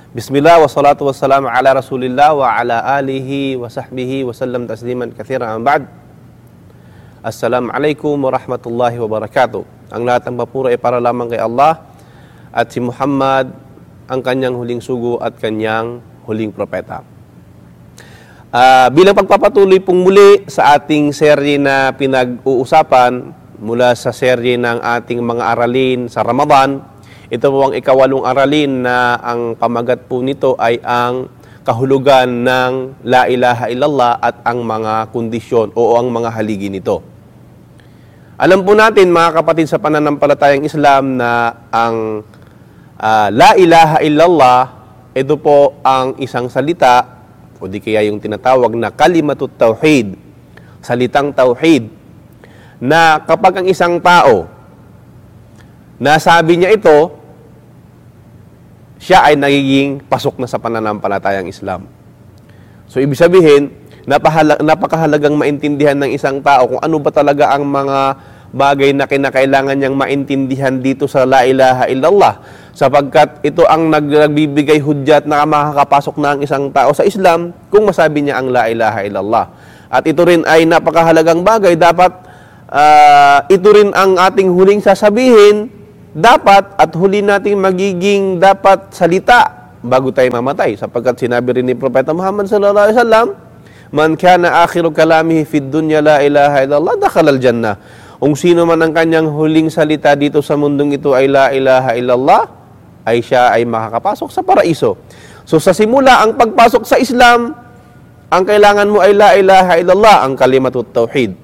Bismillah wa salatu wa salam ala Rasulillah wa ala alihi wa sahbihi wa sallam tasliman kathiran. Ba'd. Assalamualaikum warahmatullahi wabarakatuh. Ang lahat ng papuri ay para lamang kay Allah at si Muhammad ang kanyang huling sugo at kanyang huling propeta. Bilang pagpapatuloy pong muli sa ating serye na pinag-uusapan mula sa serye ng ating mga aralin sa Ramadan, ito po ang ikawalong aralin na ang pamagat po nito ay ang kahulugan ng La ilaha illallah at ang mga kondisyon o ang mga haligi nito. Alam po natin mga kapatid sa pananampalatayang Islam na ang La ilaha illallah, ito po ang isang salita o di kaya yung tinatawag na kalimatut tauhid, salitang tauhid, na kapag ang isang tao nasabi niya ito, siya ay nagiging pasok na sa pananampalatayang Islam. So, ibig sabihin, napakahalagang maintindihan ng isang tao kung ano ba talaga ang mga bagay na kinakailangan niyang maintindihan dito sa La ilaha illallah. Sapagkat ito ang nagbibigay hudyat na makakapasok na ang isang tao sa Islam kung masabi niya ang La ilaha illallah. At ito rin ay napakahalagang bagay. Dapat ito rin ang ating huling sasabihin. Dapat at huli nating magiging dapat salita bago tayo mamatay. Sapagkat sinabi rin ni Propeta Muhammad sallallahu alaihi wasallam, "Man kana akhiru kalamihi fid dunya la ilaha illallah dakhala al jannah." Kung sino man ang kanyang huling salita dito sa mundong ito ay la ilaha illallah, ay siya ay makakapasok sa paraiso. So sa simula ang pagpasok sa Islam, ang kailangan mo ay la ilaha illallah, ang kalimatut tauhid.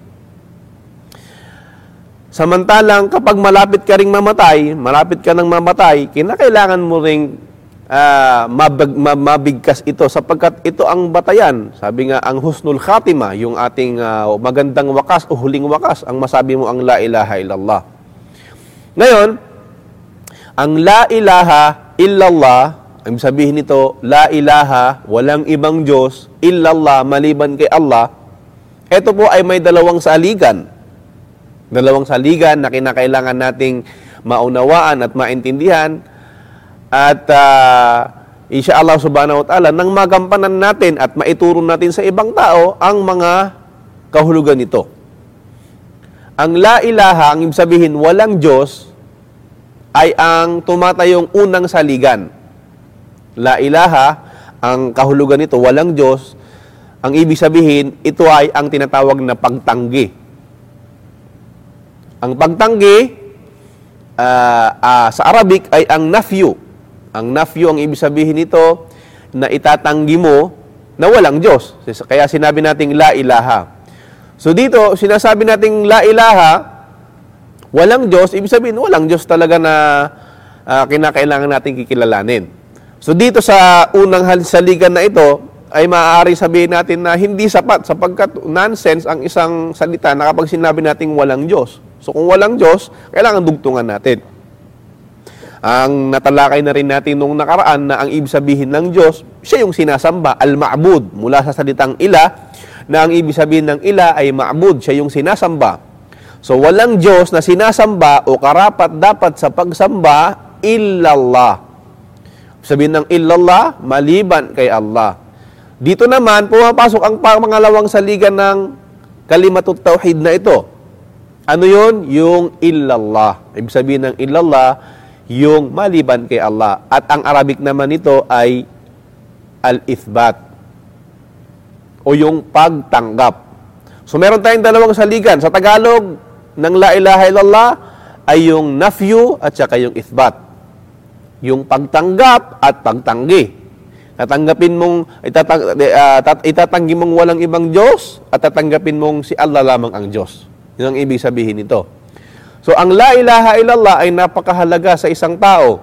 Samantalang kapag malapit ka ring mamatay, kinakailangan mo ring mabigkas ito sapagkat ito ang batayan. Sabi nga, ang husnul khatima, yung ating magandang wakas o huling wakas, ang masabi mo ang la ilaha illallah. Ngayon, ang la ilaha illallah, ang sabihin nito, la ilaha, walang ibang Diyos, illallah, maliban kay Allah, ito po ay may dalawang saligan na kinakailangan nating maunawaan at maintindihan at insyaAllah subhanahu wa ta'ala nang magampanan natin at maituro natin sa ibang tao ang mga kahulugan nito. Ang la ilaha, ang ibig sabihin walang Diyos, ay ang tumatayong unang saligan. La ilaha, ang kahulugan nito walang Diyos, ang ibig sabihin ito ay ang tinatawag na pagtanggi. Ang pagtanggi sa Arabic ay ang nafyu. Ang nafyu, ang ibig sabihin nito na itatanggi mo na walang Diyos. Kaya sinabi nating la ilaha. So dito, sinasabi nating la ilaha, walang Diyos, ibig sabihin walang Diyos talaga na kinakailangan nating kikilalanin. So dito sa unang saligan na ito, ay maaaring sabihin natin na hindi sapat sapagkat nonsense ang isang salita na kapag sinabi nating walang Diyos. So kung walang Diyos, kailangan dugtungan natin. Ang natalakay na rin natin nung nakaraan na ang ibig sabihin ng Diyos, siya yung sinasamba, al-ma'bud, mula sa salitang ila, na ang ibig sabihin ng ila ay ma'bud, siya yung sinasamba. So walang Diyos na sinasamba o karapat dapat sa pagsamba, illallah. Sabihin ng illallah, maliban kay Allah. Dito naman, pumapasok ang pangalawang saligan ng kalimatut tauhid na ito. Ano yun? Yung illallah. Ibig sabihin ng illallah, yung maliban kay Allah. At ang Arabic naman nito ay al-ithbat o yung pagtanggap. So meron tayong dalawang saligan. Sa Tagalog, ng la ilaha illallah ay yung nafyu at saka yung ithbat. Yung pagtanggap at pagtanggi. Tatanggapin mong, itatanggi mong walang ibang Diyos at tatanggapin mong si Allah lamang ang Diyos. Yun ang ibig sabihin nito. So, ang la ilaha illallah ay napakahalaga sa isang tao.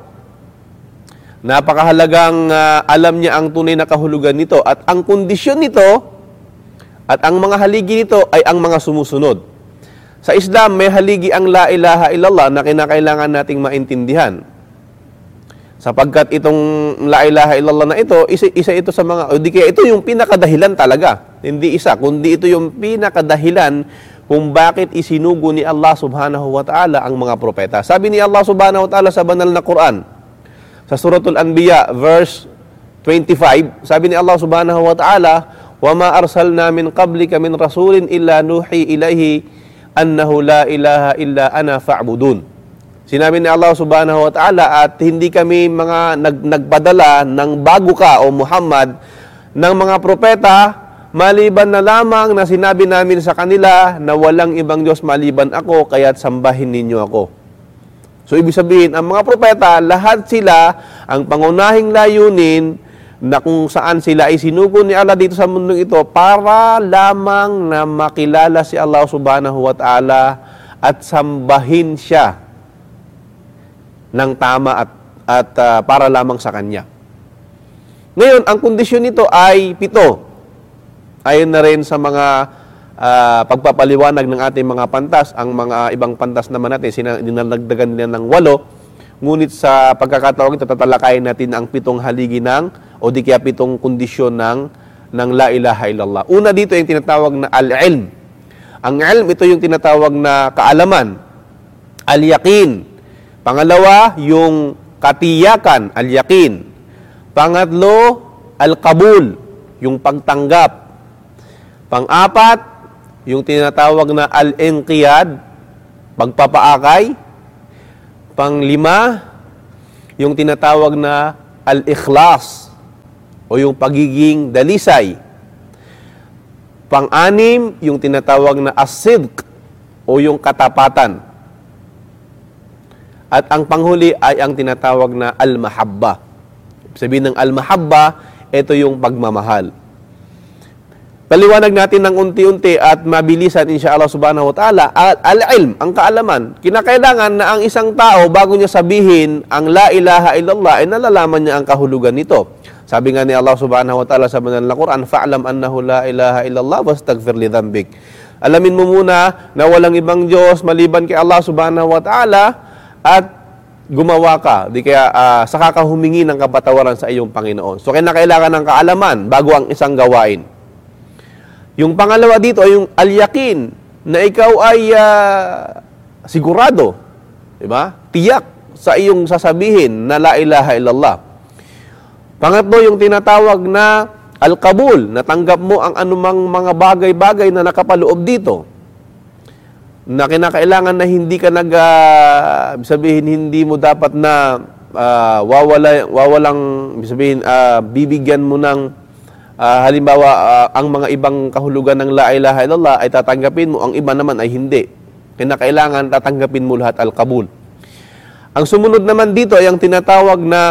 Napakahalagang alam niya ang tunay na kahulugan nito. At ang kondisyon nito, at ang mga haligi nito ay ang mga sumusunod. Sa Islam, may haligi ang la ilaha illallah na kinakailangan nating maintindihan. Sapagkat itong la ilaha illallah na ito, isa ito sa mga, o di kaya ito yung pinakadahilan talaga. Hindi isa, kundi ito yung pinakadahilan kung bakit isinugo ni Allah subhanahu wa ta'ala ang mga propeta. Sabi ni Allah subhanahu wa ta'ala sa banal na Quran, sa Suratul Anbiya, verse 25, sabi ni Allah subhanahu wa ta'ala, وَمَا أَرْسَلْنَا مِنْ قَبْلِكَ مِنْ رَسُولٍ إِلَّا نُوحِي إِلَيْهِ أَنَّهُ لَا إِلَهَ إِلَّا أَنَا فَاعْبُدُونَ. Sinabi ni Allah subhanahu wa ta'ala, at hindi kami mga nagpadala ng bago ka o Muhammad ng mga propeta, maliban na lamang na sinabi namin sa kanila na walang ibang Diyos maliban ako, kaya't sambahin ninyo ako. So, ibig sabihin, ang mga propeta, lahat sila ang pangunahing layunin na kung saan sila ay sinugo ni Allah dito sa mundong ito para lamang na makilala si Allah subhanahu wa ta'ala at sambahin siya ng tama at para lamang sa Kanya. Ngayon, ang kondisyon nito ay 7. Ayon na rin sa mga pagpapaliwanag ng ating mga pantas. Ang mga ibang pantas naman natin, dinalagdagan nila ng 8. Ngunit sa pagkakataon ito, tatalakayin natin ang 7 haligi o di kaya 7 kondisyon ng la ilaha illallah. Una dito yung tinatawag na al-ilm. Ang ilm, ito yung tinatawag na kaalaman. Al-yaqin. Pangalawa, yung katiyakan, al-yaqin. Pangatlo, al-qabul, yung pagtanggap. Pang-apat, yung tinatawag na al-inqiyad, pagpapaakay. Pang-5, yung tinatawag na al-ikhlas, o yung pagiging dalisay. Pang-6, yung tinatawag na as-sidq, o yung katapatan. At ang panghuli ay ang tinatawag na al-mahabba. Sabihin ng al-mahabba, ito yung pagmamahal. Paliwanag natin ng unti-unti at mabilisan insyaAllah subhanahu wa ta'ala. Al-ilm, ang kaalaman. Kinakailangan na ang isang tao, bago niya sabihin ang la ilaha illallah, ay nalalaman niya ang kahulugan nito. Sabi nga ni Allah subhanahu wa ta'ala sa banal na Quran, fa'lam annahu la ilaha illallah wastaghfir li dhanbik. Alamin mo muna na walang ibang Diyos maliban kay Allah subhanahu wa ta'ala at gumawa ka. Di kaya saka ka humingi ng kapatawaran sa iyong Panginoon. So kailangan ng kaalaman bago ang isang gawain. Yung pangalawa dito ay yung al-yaqin, na ikaw ay sigurado, di ba? Tiyak sa iyong sasabihin na la ilaha illallah. Pangatlo, yung tinatawag na al-qabul, natanggap mo ang anumang mga bagay-bagay na nakapaloob dito. Na kinakailangan na hindi ka sabihin, hindi mo dapat na bibigyan mo ng halimbawa, ang mga ibang kahulugan ng la ilaha illallah ay tatanggapin mo, ang iba naman ay hindi. Kinakailangan tatanggapin mo lahat al-qabul. Ang sumunod naman dito ay ang tinatawag na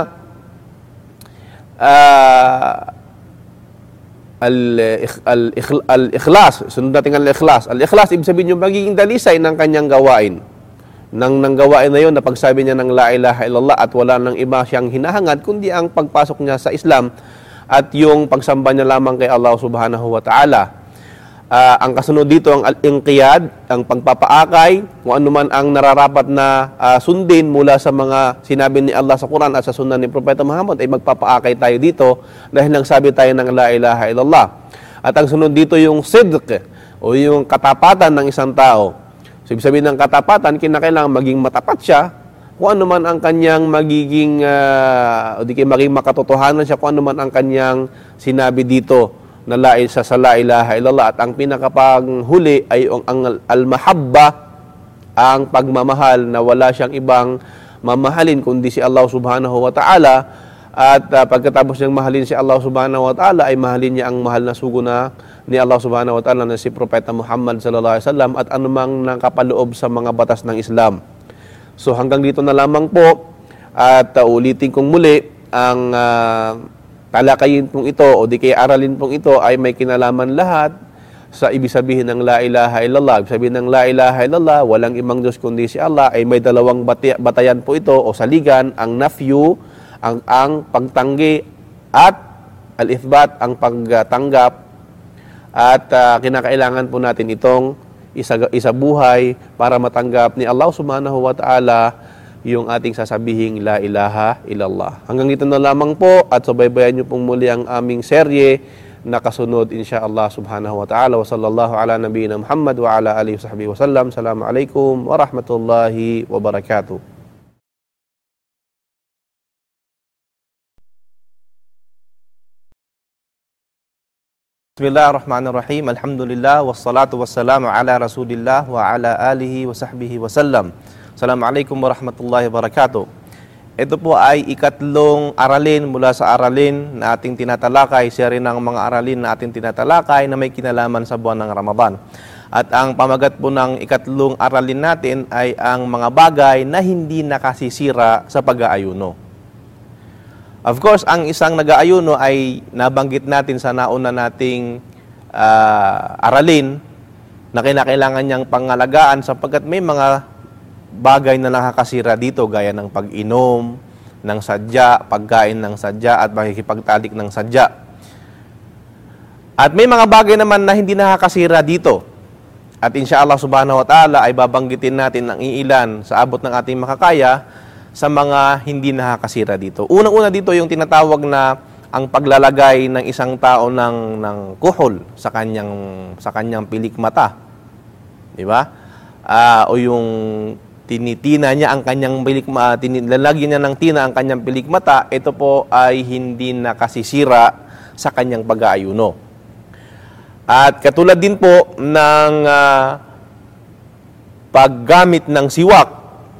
al-ikhlas. Sunod natin ang al-ikhlas. Al-ikhlas, ibig sabihin yung magiging dalisay ng kanyang gawain. Nang gawain na yun, na pagsabi niya ng la ilaha illallah at wala nang iba siyang hinahangad, kundi ang pagpasok niya sa Islam at yung pagsamba niya lamang kay Allah subhanahu wa ta'ala. Ang kasunod dito, ang al-inqiyad, ang pagpapaakay, kung ano man ang nararapat na sundin mula sa mga sinabi ni Allah sa Quran at sa sunnah ni Propeta Muhammad, ay magpapaakay tayo dito dahil nagsabi tayo ng la ilaha illallah. At ang sunod dito yung sidq, o yung katapatan ng isang tao. So, ibig sabihin ng katapatan, kinakailangan maging matapat siya, kung ano man ang kanyang magiging, o di kayo maging makatotohanan siya, kung ano man ang kanyang sinabi dito na sa la ilaha illallah. At ang pinakapanghuli ay ang al-mahabba, ang pagmamahal na wala siyang ibang mamahalin kundi si Allah subhanahu wa ta'ala. At pagkatapos niyang mahalin si Allah subhanahu wa ta'ala, ay mahalin niya ang mahal na sugo na ni Allah subhanahu wa ta'ala na si Propeta Muhammad sallallahu alaihi wasallam at anumang nakapaloob sa mga batas ng Islam. So hanggang dito na lamang po at ulitin kong muli ang talakayin pong ito o di kaya aralin pong ito ay may kinalaman lahat sa ibig sabihin ng la ilaha illallah. Ibig sabihin ng la ilaha illallah, walang ibang Diyos kundi si Allah, ay may dalawang batayan po ito o saligan, ang nafyu, ang pagtanggi at al-ithbat, ang pagtanggap. At kinakailangan po natin itong isa buhay para matanggap ni Allah subhanahu wa ta'ala yung ating sasabihing la ilaha illallah. Hanggang dito na lamang po at subaybayan niyo pong muli ang aming serye na kasunod insyaAllah subhanahu wa ta'ala. Wa sallallahu ala nabiyina Muhammad wa ala alihi wa sahbihi wa sallam. Assalamualaikum warahmatullahi wabarakatuh. Bismillahirrahmanirrahim. Alhamdulillah wassalatu wassalamu ala Rasulillah wa ala alihi wa sahbihi wa sallam. Assalamualaikum warahmatullahi wabarakatuh. Ito po ay ikatlong aralin mula sa aralin na ating tinatalakay. Siya rin ang mga aralin na ating tinatalakay na may kinalaman sa buwan ng Ramadan. At ang pamagat po ng ikatlong aralin natin ay ang mga bagay na hindi nakasisira sa pag-aayuno. Of course, ang isang nag-aayuno ay nabanggit natin sa nauna nating aralin na kinakailangan niyang pangalagaan sapagkat may mga bagay na nakakasira dito gaya ng pag-inom ng sadya, pagkain ng sadya at makikipagtalik ng sadya. At may mga bagay naman na hindi nakakasira dito. At insyaAllah subhanahu wa ta'ala ay babanggitin natin ang iilan sa abot ng ating makakaya sa mga hindi nakakasira dito. Unang-una dito yung tinatawag na ang paglalagay ng isang tao ng kuhol sa kanyang pilik mata. Di ba? O yung tinitina niya ang kanyang pilik mata, lalagyan niya ng tina ang kanyang pilik mata, ito po ay hindi nakasisira sa kanyang pag-aayuno. At katulad din po ng paggamit ng siwak.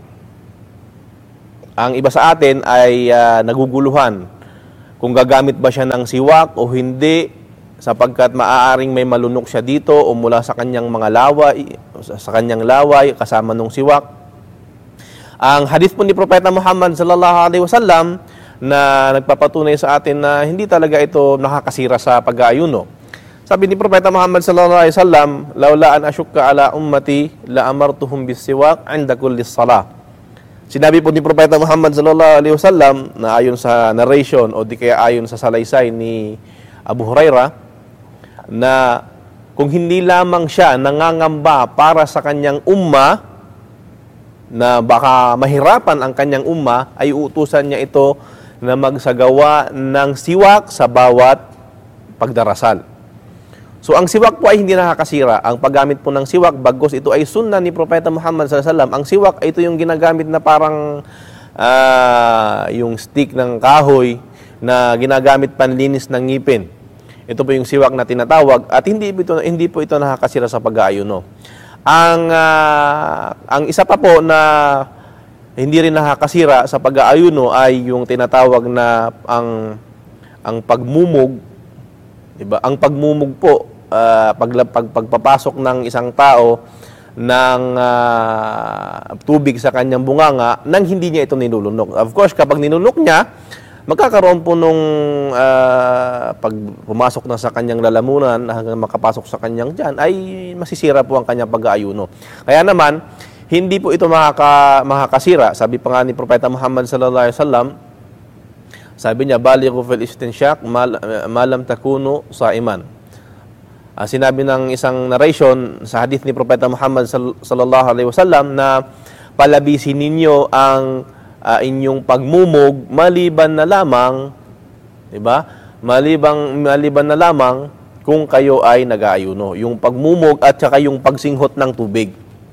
Ang iba sa atin ay naguguluhan kung gagamit ba siya ng siwak o hindi sapagkat maaaring may malunok siya dito o mula sa kanyang mga laway kasama ng siwak. Ang hadith po ni Propeta Muhammad sallallahu alaihi wasallam na nagpapatunay sa atin na hindi talaga ito nakakasira sa pag-aayuno. Sabi ni Propeta Muhammad sallallahu alaihi wasallam, "Laula an ashukka ala ummati la amartuhum bis-siwak 'inda kulli shalah." Sinabi po ni Propeta Muhammad sallallahu alaihi wasallam na ayon sa narration o di kaya ayon sa salaysay ni Abu Hurairah na kung hindi lamang siya nangangamba para sa kanyang umma na baka mahirapan ang kanyang umma, ay uutusan niya ito na magsagawa ng siwak sa bawat pagdarasal. So ang siwak po ay hindi nakakasira. Ang paggamit po ng siwak, bagos ito ay sunna ni Propeta Muhammad sallallahu alaihi wasallam. Ang siwak, ito yung ginagamit na parang yung stick ng kahoy na ginagamit panlinis ng ngipin. Ito po yung siwak na tinatawag at hindi po ito nakakasira sa pag-aayuno. Ang isa pa po na hindi rin nakakasira sa pag-aayuno ay yung tinatawag na ang pagmumog. Diba? Ang pagmumog po, pagpapasok ng isang tao ng tubig sa kanyang bunganga nang hindi niya ito nilulunok. Of course, kapag nilunok niya, magkakaroon po nung pag pumasok na sa kanyang lalamunan hanggang makapasok sa kanyang tiyan, ay masisira po ang kanyang pag-aayuno. Kaya naman, hindi po ito makakasira. Sabi pa nga ni Propeta Muhammad sallallahu alaihi wasallam, sabi niya, balighu fil istinsyak malam takunu saiman. Sinabi ng isang narration sa hadith ni Propeta Muhammad sallallahu alaihi wasallam na palabisin ninyo ang inyong pagmumog maliban na lamang, 'di ba? Maliban na lamang kung kayo ay nag-aayuno. Yung pagmumog at saka yung pagsinghot ng tubig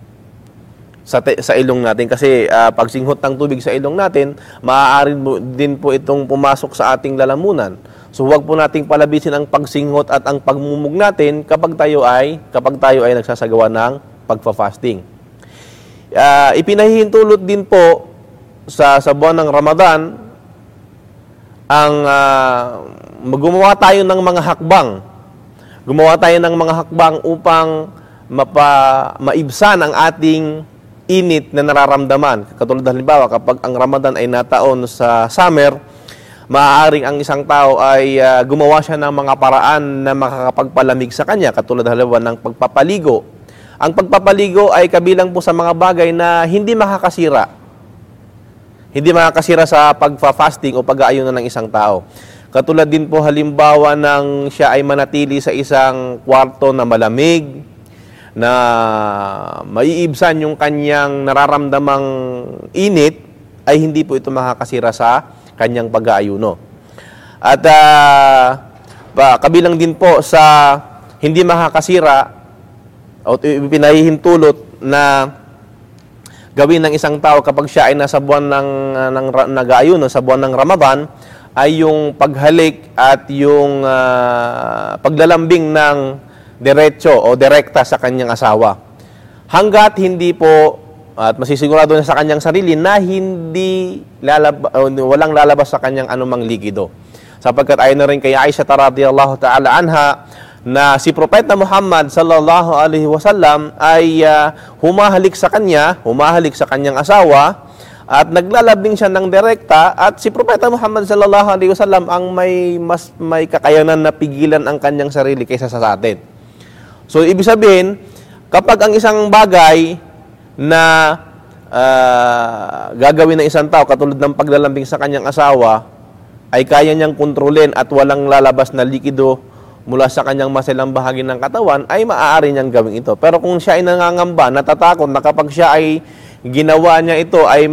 sa ilong natin kasi pagsinghot ng tubig sa ilong natin, maaari din po itong pumasok sa ating lalamunan. So huwag po nating palabisin ang pagsinghot at ang pagmumog natin kapag tayo ay nagsasagawa ng pagfa-fasting. Ipinahihintulot din po sa buwan ng Ramadan ang gumawa tayo ng mga hakbang. Gumawa tayo ng mga hakbang upang maibsan ang ating init na nararamdaman. Katulad halimbawa, kapag ang Ramadan ay nataon sa summer, maaaring ang isang tao ay gumawa siya ng mga paraan na makakapagpalamig sa kanya. Katulad halimbawa ng pagpapaligo. Ang pagpapaligo ay kabilang po sa mga bagay na hindi makakasira. Hindi makakasira sa pagfa-fasting o pag-aayuno ng isang tao. Katulad din po halimbawa ng siya ay manatili sa isang kwarto na malamig, na maiibsan yung kanyang nararamdamang init, ay hindi po ito makakasira sa kanyang pag-aayuno. At kabilang din po sa hindi makakasira o pinahihintulot na gawin ng isang tao kapag siya ay nasa buwan ng nag-aayuno, sa buwan ng Ramadan, ay yung paghalik at yung paglalambing ng diretso o direkta sa kanyang asawa. Hanggat hindi po at masisigurado na sa kanyang sarili na hindi walang lalabas sa kanyang anumang likido. Sapagkat ayon na rin kay Aisha radhiyallahu ta'ala anha na si Propeta Muhammad sallallahu alaihi wasallam ay humahalik sa kanyang asawa at naglalabing siya ng direkta, at si Propeta Muhammad sallallahu alaihi wasallam ang may kakayanan na pigilan ang kanyang sarili kaysa sa atin. So ibig sabihin, kapag ang isang bagay na gagawin ng isang tao katulad ng paglalambing sa kanyang asawa ay kaya niyang kontrolin at walang lalabas na likido mula sa kanyang maselang bahagi ng katawan, ay maaari niyang gawin ito. Pero kung siya ay nangangamba, natatakot na kapag siya ay ginawa niya ito ay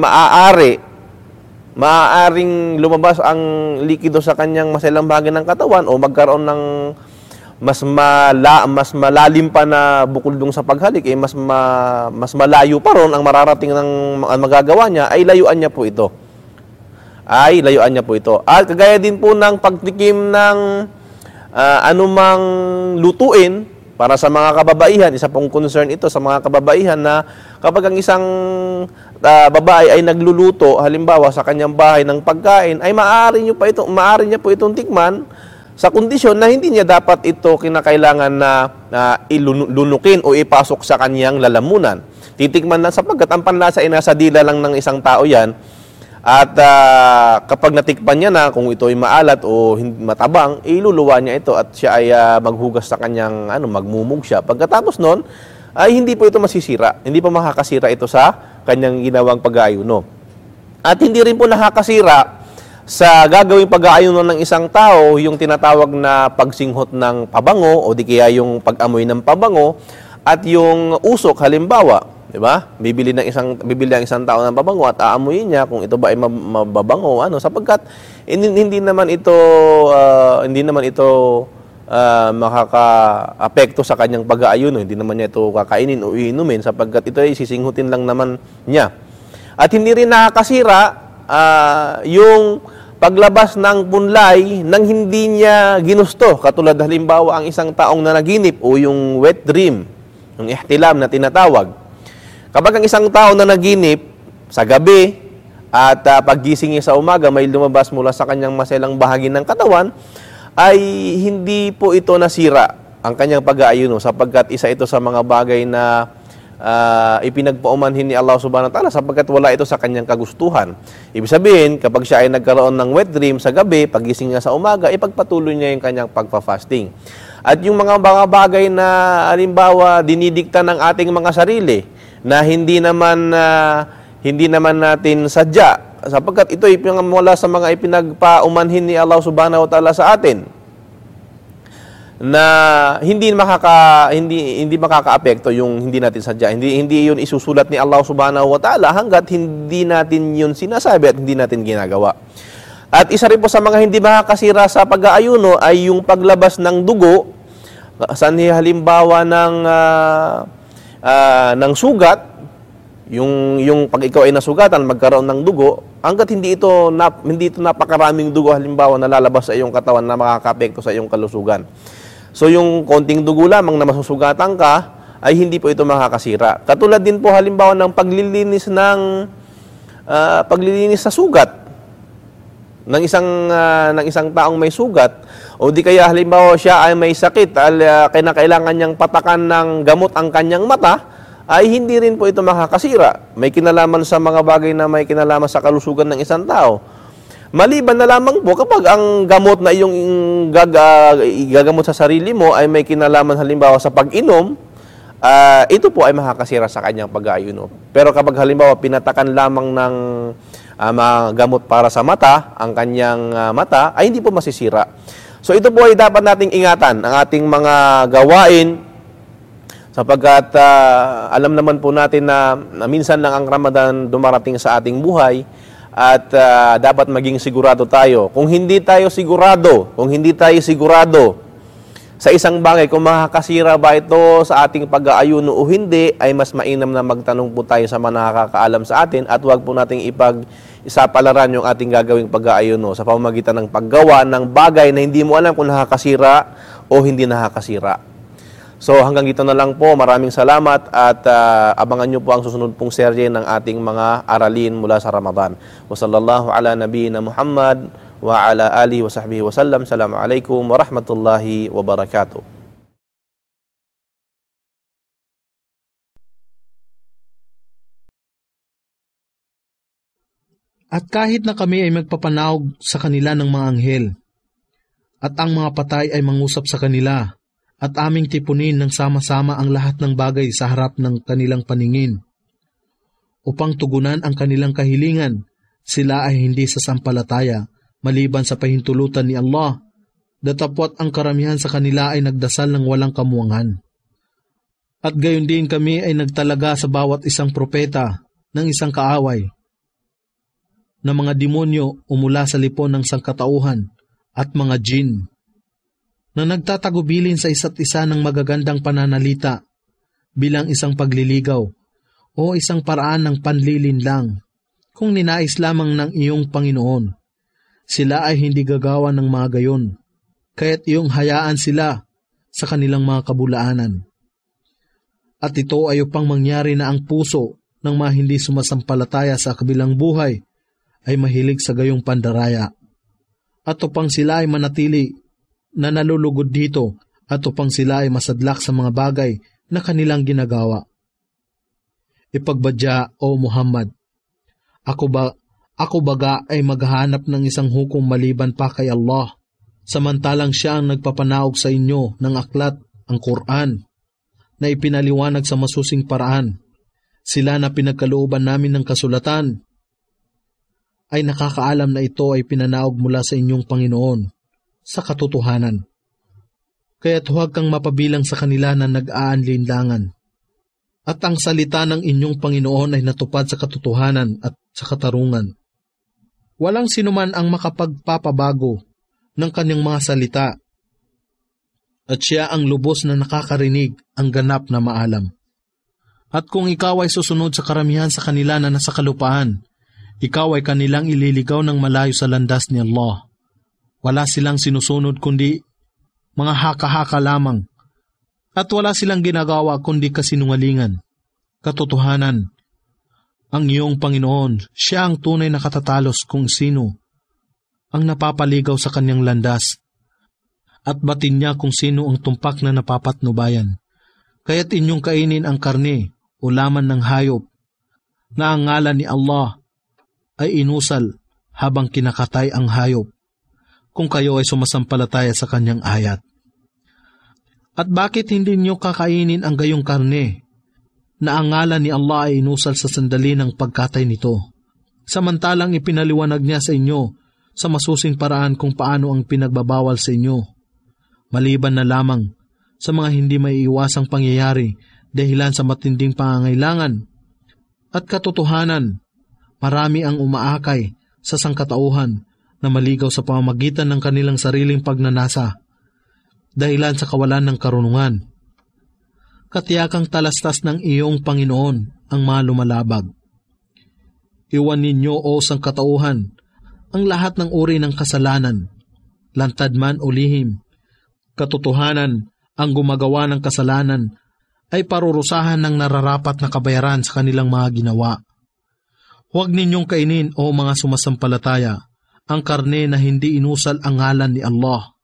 maaaring lumabas ang likido sa kanyang maselang bahagi ng katawan o magkaroon ng mas malalim pa na bukol dong sa paghalik, mas malayo pa ron ang mararating ng magagawa niya, ay layuan niya po ito. At kagaya din po ng pagtikim ng anumang lutuin para sa mga kababaihan, isa pong concern ito sa mga kababaihan na kapag ang isang babae ay nagluluto halimbawa sa kanyang bahay ng pagkain, ay maaari niya po itong tikman sa kondisyon na hindi niya dapat ito kinakailangan na ilunukin o ipasok sa kanyang lalamunan. Titikman lang sapagkat ang panlasa ay nasa dila lang ng isang tao yan. At kapag natikpan niya na kung ito ay maalat o matabang, iluluwa niya ito at siya ay maghugas sa kanyang, magmumug siya. Pagkatapos nun, ay hindi po ito masisira. Hindi pa makakasira ito sa kanyang ginawang pag-aayuno. At hindi rin po nakakasira sa gagawing pag-aayuno ng isang tao yung tinatawag na pagsinghot ng pabango o di kaya yung pag-amoy ng pabango at yung usok halimbawa, di ba? Bibili ang isang tao ng pabango at aamuyin niya kung ito ba ay mababango sapagkat hindi naman ito makaka-apekto sa kanyang pag-aayuno, hindi naman niya ito kakainin o iinumin sapagkat ito ay sisinghutin lang naman niya. At hindi rin nakakasira yung paglabas ng punlay nang hindi niya ginusto. Katulad halimbawa ang isang taong nanaginip o yung wet dream, yung ihtilam na tinatawag. Kapag ang isang tao na naginip sa gabi at paggising niya sa umaga may lumabas mula sa kanyang maselang bahagi ng katawan, ay hindi po ito nasira ang kanyang pag-aayuno sapagkat isa ito sa mga bagay na ipinagpaumanhin ni Allah subhanahu wa ta'ala sapagkat wala ito sa kanyang kagustuhan. Ibig sabihin, kapag siya ay nagkaroon ng wet dream sa gabi, pagising niya sa umaga, ipagpatuloy niya yung kanyang pagpa-fasting. At yung mga bagay na halimbawa dinidikta ng ating mga sarili na hindi naman natin sadya sapagkat ito ay mula sa mga ipinagpaumanhin ni Allah subhanahu wa ta'ala sa atin na hindi makakaapekto yung hindi natin sadya. Hindi yun isusulat ni Allah subhanahu wa ta'ala hanggat hindi natin yun sinasabi at hindi natin ginagawa. At isa rin po sa mga hindi makakasira sa pag-aayuno ay yung paglabas ng dugo. Halimbawa ng sugat, yung pag ikaw ay nasugatan, magkaroon ng dugo, hanggat hindi ito napakaraming dugo halimbawa na lalabas sa iyong katawan na makakaapekto sa iyong kalusugan. So yung konting dugo lamang na masusugatan ka ay hindi po ito makakasira. Katulad din po halimbawa ng paglilinis sa sugat ng isang taong may sugat o di kaya halimbawa siya ay may sakit kailangan niyang patakan ng gamot ang kanyang mata, ay hindi rin po ito makakasira. May kinalaman sa mga bagay na may kinalaman sa kalusugan ng isang tao. Maliban na lamang po kapag ang gamot na iyong gagamot sa sarili mo ay may kinalaman halimbawa sa pag-inom, ito po ay makakasira sa kanyang pag-aayuno. Pero kapag halimbawa pinatakan lamang ng mga gamot para sa mata, ang kanyang mata, ay hindi po masisira. So ito po ay dapat nating ingatan, ang ating mga gawain, sapagkat alam naman po natin na minsan lang ang Ramadan dumarating sa ating buhay. At dapat maging sigurado tayo. Kung hindi tayo sigurado sa isang bagay, kung makakasira ba ito sa ating pag-aayuno o hindi, ay mas mainam na magtanong po tayo sa mga nakakaalam sa atin at huwag po nating isapalaran yung ating gagawing pag-aayuno sa pamamagitan ng paggawa ng bagay na hindi mo alam kung nakakasira o hindi nakakasira. So hanggang dito na lang po. Maraming salamat at abangan nyo po ang susunod pong serye ng ating mga aralin mula sa Ramadan. Wa sallallahu ala nabiyina Muhammad wa ala alihi wa sahbihi wa sallam. Assalamualaikum warahmatullahi wabarakatuh. At kahit na kami ay magpapanawag sa kanila ng mga anghel, at ang mga patay ay mangusap sa kanila, at aming tipunin ng sama-sama ang lahat ng bagay sa harap ng kanilang paningin, upang tugunan ang kanilang kahilingan, sila ay hindi sasampalataya, maliban sa pahintulutan ni Allah, datapwat ang karamihan sa kanila ay nagdasal ng walang kamuangan. At gayon din kami ay nagtalaga sa bawat isang propeta ng isang kaaway, na mga demonyo umula sa lipon ng sangkatauhan at mga jin, na nagtatagubilin sa isa't isa ng magagandang pananalita bilang isang pagliligaw o isang paraan ng panlilinlang kung ninais lamang ng iyong Panginoon. Sila ay hindi gagawa ng mga gayon, kaya't iyong hayaan sila sa kanilang mga kabulaanan. At ito ay upang mangyari na ang puso ng mga hindi sumasampalataya sa kabilang buhay ay mahilig sa gayong pandaraya, at upang sila ay manatili na nalulugod dito, at upang sila ay masadlak sa mga bagay na kanilang ginagawa. Ipagbadya, O Muhammad, ako baga ay maghahanap ng isang hukom maliban pa kay Allah, samantalang siya ang nagpapanaog sa inyo ng aklat, ang Quran, na ipinaliwanag sa masusing paraan. Sila na pinagkalooban namin ng kasulatan ay nakakaalam na ito ay pinanaog mula sa inyong Panginoon sa katotohanan. Kaya't huwag kang mapabilang sa kanila na nag-aanlinlangan. At ang salita ng inyong Panginoon ay natupad sa katotohanan at sa katarungan. Walang sinuman ang makapagpapabago ng kanyang mga salita, at siya ang lubos na nakakarinig, ang ganap na maalam. At kung ikaw ay susunod sa karamihan sa kanila na nasa kalupaan, ikaw ay kanilang ililigaw ng malayo sa landas ni Allah. Wala silang sinusunod kundi mga haka-haka lamang, at wala silang ginagawa kundi kasinungalingan. Katotohanan, ang iyong Panginoon, siya ang tunay na katatalos kung sino ang napapaligaw sa kanyang landas, at batin niya kung sino ang tumpak na napapatnubayan. Kaya't inyong kainin ang karne o laman ng hayop na ang ngalan ni Allah ay inusal habang kinakatay ang hayop, kung kayo ay sumasampalataya sa kanyang ayat. At bakit hindi niyo kakainin ang gayong karne na ang ngalan ni Allah ay inusal sa sandali ng pagkatay nito, samantalang ipinaliwanag niya sa inyo sa masusing paraan kung paano ang pinagbabawal sa inyo, maliban na lamang sa mga hindi maiiwasang pangyayari dahilan sa matinding pangangailangan. At katotohanan, marami ang umaakay sa sangkatauhan na maligaw sa pamamagitan ng kanilang sariling pagnanasa dahilan sa kawalan ng karunungan. Katiyakang talastas ng iyong Panginoon ang mga lumalabag. Iwan ninyo, O sangkatauhan, ang lahat ng uri ng kasalanan, lantad man o lihim. Katotohanan, ang gumagawa ng kasalanan ay parurusahan ng nararapat na kabayaran sa kanilang mga ginawa. Huwag ninyong kainin, O mga sumasampalataya, ang karne na hindi inusal ang ngalan ni Allah.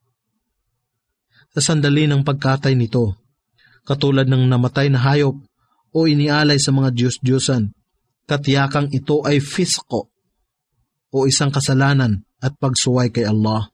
Sa sandali ng pagkatay nito, katulad ng namatay na hayop o inialay sa mga Diyos-Diyosan, katiyakang ito ay fisko o isang kasalanan at pagsuway kay Allah.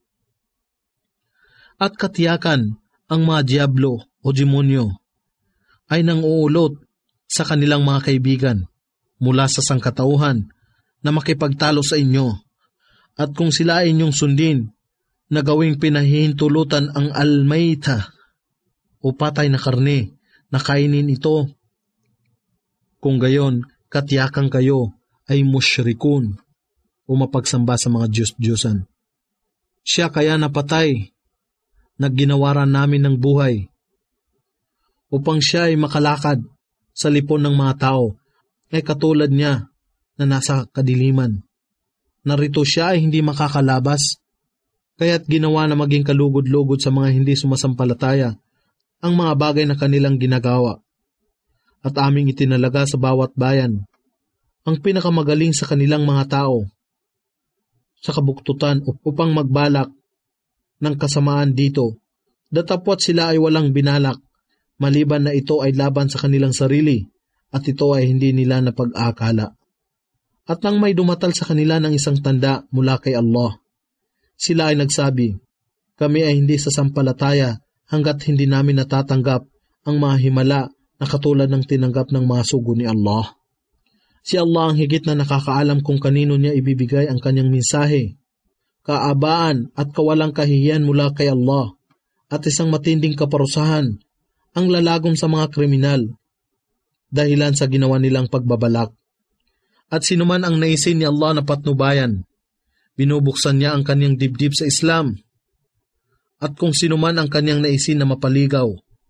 At katiyakan, ang mga diablo o demonyo ay nanguulot sa kanilang mga kaibigan mula sa sangkatauhan na makipagtalo sa inyo, at kung sila ay inyong sundin na gawing pinahihintulutan ang almayta o patay na karne na kainin ito, kung gayon katiyakan kayo ay musyrikun o mapagsamba sa mga Diyos-Diyosan. Siya kaya napatay na ginawaran namin ng buhay upang siya ay makalakad sa lipon ng mga tao ay katulad niya na nasa kadiliman. narito siya ay hindi makakalabas. Kaya't ginawa na maging kalugod-lugod sa mga hindi sumasampalataya ang mga bagay na kanilang ginagawa. At aming itinalaga sa bawat bayan ang pinakamagaling sa kanilang mga tao sa kabuktutan upang magbalak ng kasamaan dito, datapwat sila ay walang binalak, maliban na ito ay laban sa kanilang sarili at ito ay hindi nila napag-aakala. At nang may dumatal sa kanila ng isang tanda mula kay Allah, sila ay nagsabi, kami ay hindi sasampalataya hanggat hindi namin natatanggap ang mga himala na katulad ng tinanggap ng mga sugo ni Allah. Si Allah ang higit na nakakaalam kung kanino niya ibibigay ang kanyang mensahe. Kaabaan at kawalang kahihiyan mula kay Allah at isang matinding kaparusahan ang lalagom sa mga kriminal dahilan sa ginawa nilang pagbabalak. At sinuman ang naisin ni Allah na patnubayan, binubuksan niya ang kanyang dibdib sa Islam. At kung sinuman ang kanyang naisin na mapaligaw,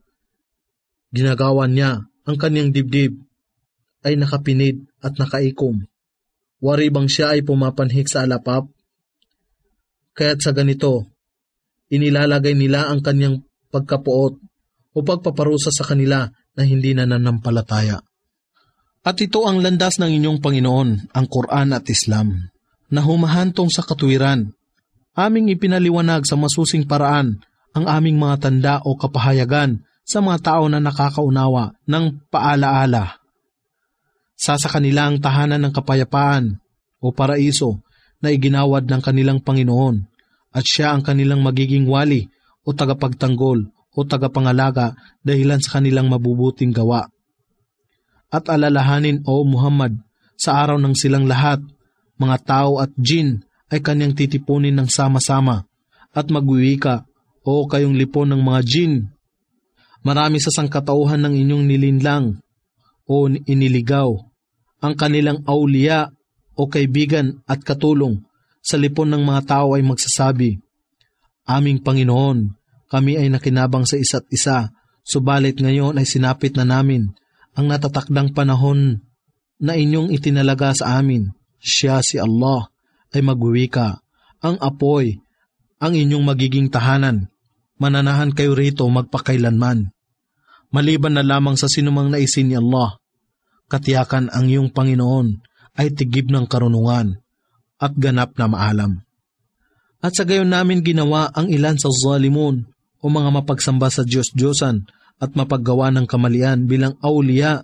ginagawa niya ang kanyang dibdib ay nakapinid at nakaikom. Wari bang siya ay pumapanhik sa alapap? Kaya't sa ganito, inilalagay nila ang kanyang pagkapuot o pagpaparusa sa kanila na hindi nananampalataya. At ito ang landas ng inyong Panginoon, ang Quran at Islam, na humahantong sa katuwiran. Aming ipinaliwanag sa masusing paraan ang aming mga tanda o kapahayagan sa mga tao na nakakaunawa ng paalaala. Sa kanila ang tahanan ng kapayapaan o paraiso na iginawad ng kanilang Panginoon at siya ang kanilang magiging wali o tagapagtanggol o tagapangalaga dahilan sa kanilang mabubuting gawa. At alalahanin, O Muhammad, sa araw ng silang lahat, mga tao at jin ay kanyang titipunin ng sama-sama at magwiwika, O kayong lipon ng mga jin. Marami sa sangkatauhan ng inyong nilinlang o iniligaw ang kanilang auliya o kaibigan at katulong sa lipon ng mga tao ay magsasabi, Aming Panginoon, kami ay nakinabang sa isa't isa, subalit ngayon ay sinapit na namin ang natatakdang panahon na inyong itinalaga sa amin. Siya si Allah ay magwiwika, ang apoy, ang inyong magiging tahanan. Mananahan kayo rito magpakailanman. Maliban na lamang sa sinumang naisin ni Allah, katiyakan ang iyong Panginoon ay tigib ng karunungan at ganap na maalam. At sa gayon namin ginawa ang ilan sa zalimun o mga mapagsamba sa Diyos-Diyosan at mapaggawa ng kamalian bilang auliya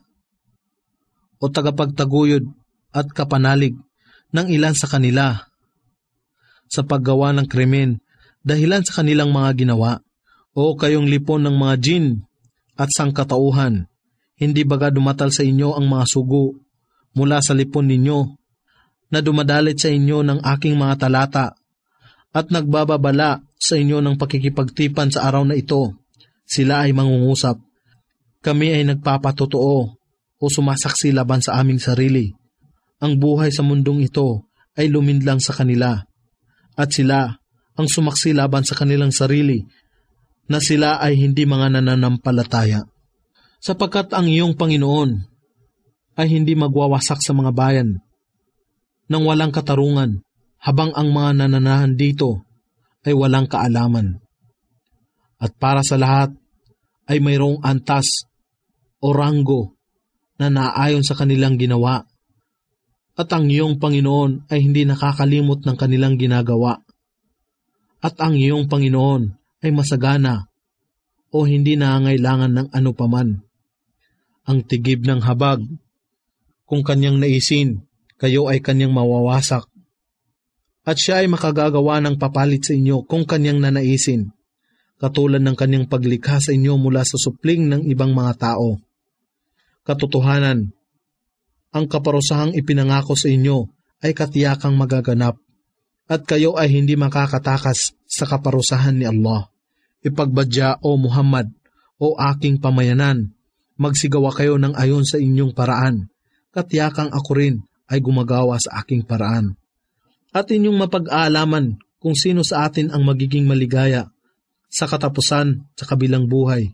o tagapagtaguyod at kapanalig ng ilan sa kanila sa paggawa ng krimen dahilan sa kanilang mga ginawa. O kayong lipon ng mga jin at sangkatauhan, hindi baga dumatal sa inyo ang mga sugo mula sa lipon ninyo na dumadalit sa inyo ng aking mga talata at nagbababala sa inyo ng pakikipagtipan sa araw na ito. Sila ay mangungusap. Kami ay nagpapatotoo o sumasaksi laban sa aming sarili. Ang buhay sa mundong ito ay luminlang sa kanila at sila ang sumaksi laban sa kanilang sarili na sila ay hindi mga nananampalataya. Sapagkat ang iyong Panginoon ay hindi magwawasak sa mga bayan nang walang katarungan, habang ang mga nananahan dito ay walang kaalaman. At para sa lahat ay mayroong antas o ranggo na naayon sa kanilang ginawa. At ang iyong Panginoon ay hindi nakakalimot ng kanilang ginagawa. At ang iyong Panginoon ay masagana o hindi nangangailangan ng ano paman. Ang tigib ng habag, kung kanyang naisin, kayo ay kanyang mawawasak. At siya ay makagagawa ng papalit sa inyo kung kanyang nanaisin, katulad ng kanyang paglikha sa inyo mula sa supling ng ibang mga tao. Katotohanan, ang kaparusahang ipinangako sa inyo ay katiyakang magaganap, at kayo ay hindi makakatakas sa kaparusahan ni Allah. Ipagbadya, O Muhammad, o aking pamayanan, magsigawa kayo ng ayon sa inyong paraan, katiyakang ako rin ay gumagawa sa aking paraan. At inyong mapag-aalaman kung sino sa atin ang magiging maligaya sa katapusan sa kabilang buhay.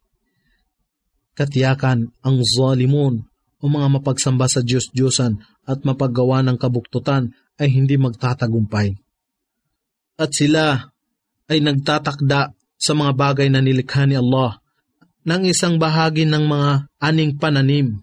Katiyakan ang zalimun o mga mapagsamba sa Diyos-Diyosan at mapaggawa ng kabuktutan ay hindi magtatagumpay. At sila ay nagtatakda sa mga bagay na nilikha ni Allah ng isang bahagi ng mga aning pananim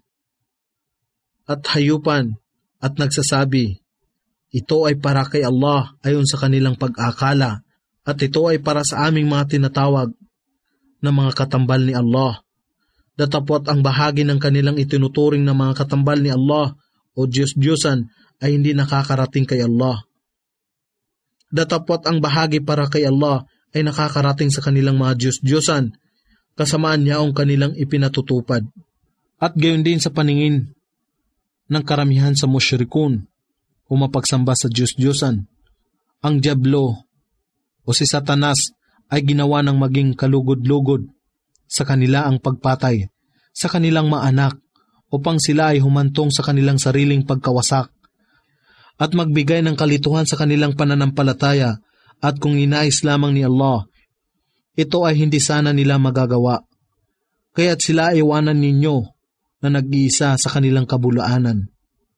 at hayupan at nagsasabi, ito ay para kay Allah ayon sa kanilang pag-akala at ito ay para sa aming mga tinatawag na mga katambal ni Allah. Datapwat ang bahagi ng kanilang itinuturing na mga katambal ni Allah o Diyos-Diyosan ay hindi nakakarating kay Allah. Datapwat ang bahagi para kay Allah ay nakakarating sa kanilang mga Diyos-Diyosan, kasamaan niya ang kanilang ipinatutupad. At gayon din sa paningin ng karamihan sa musyrikun o mapagsamba sa Diyos-Diyosan. Ang Diablo o si Satanas ay ginawa ng maging kalugod-lugod sa kanila ang pagpatay sa kanilang mga anak upang sila ay humantong sa kanilang sariling pagkawasak at magbigay ng kalituhan sa kanilang pananampalataya at kung inais lamang ni Allah, ito ay hindi sana nila magagawa. Kaya't sila ay iwanan ninyo na nag-iisa sa kanilang kabulaanan.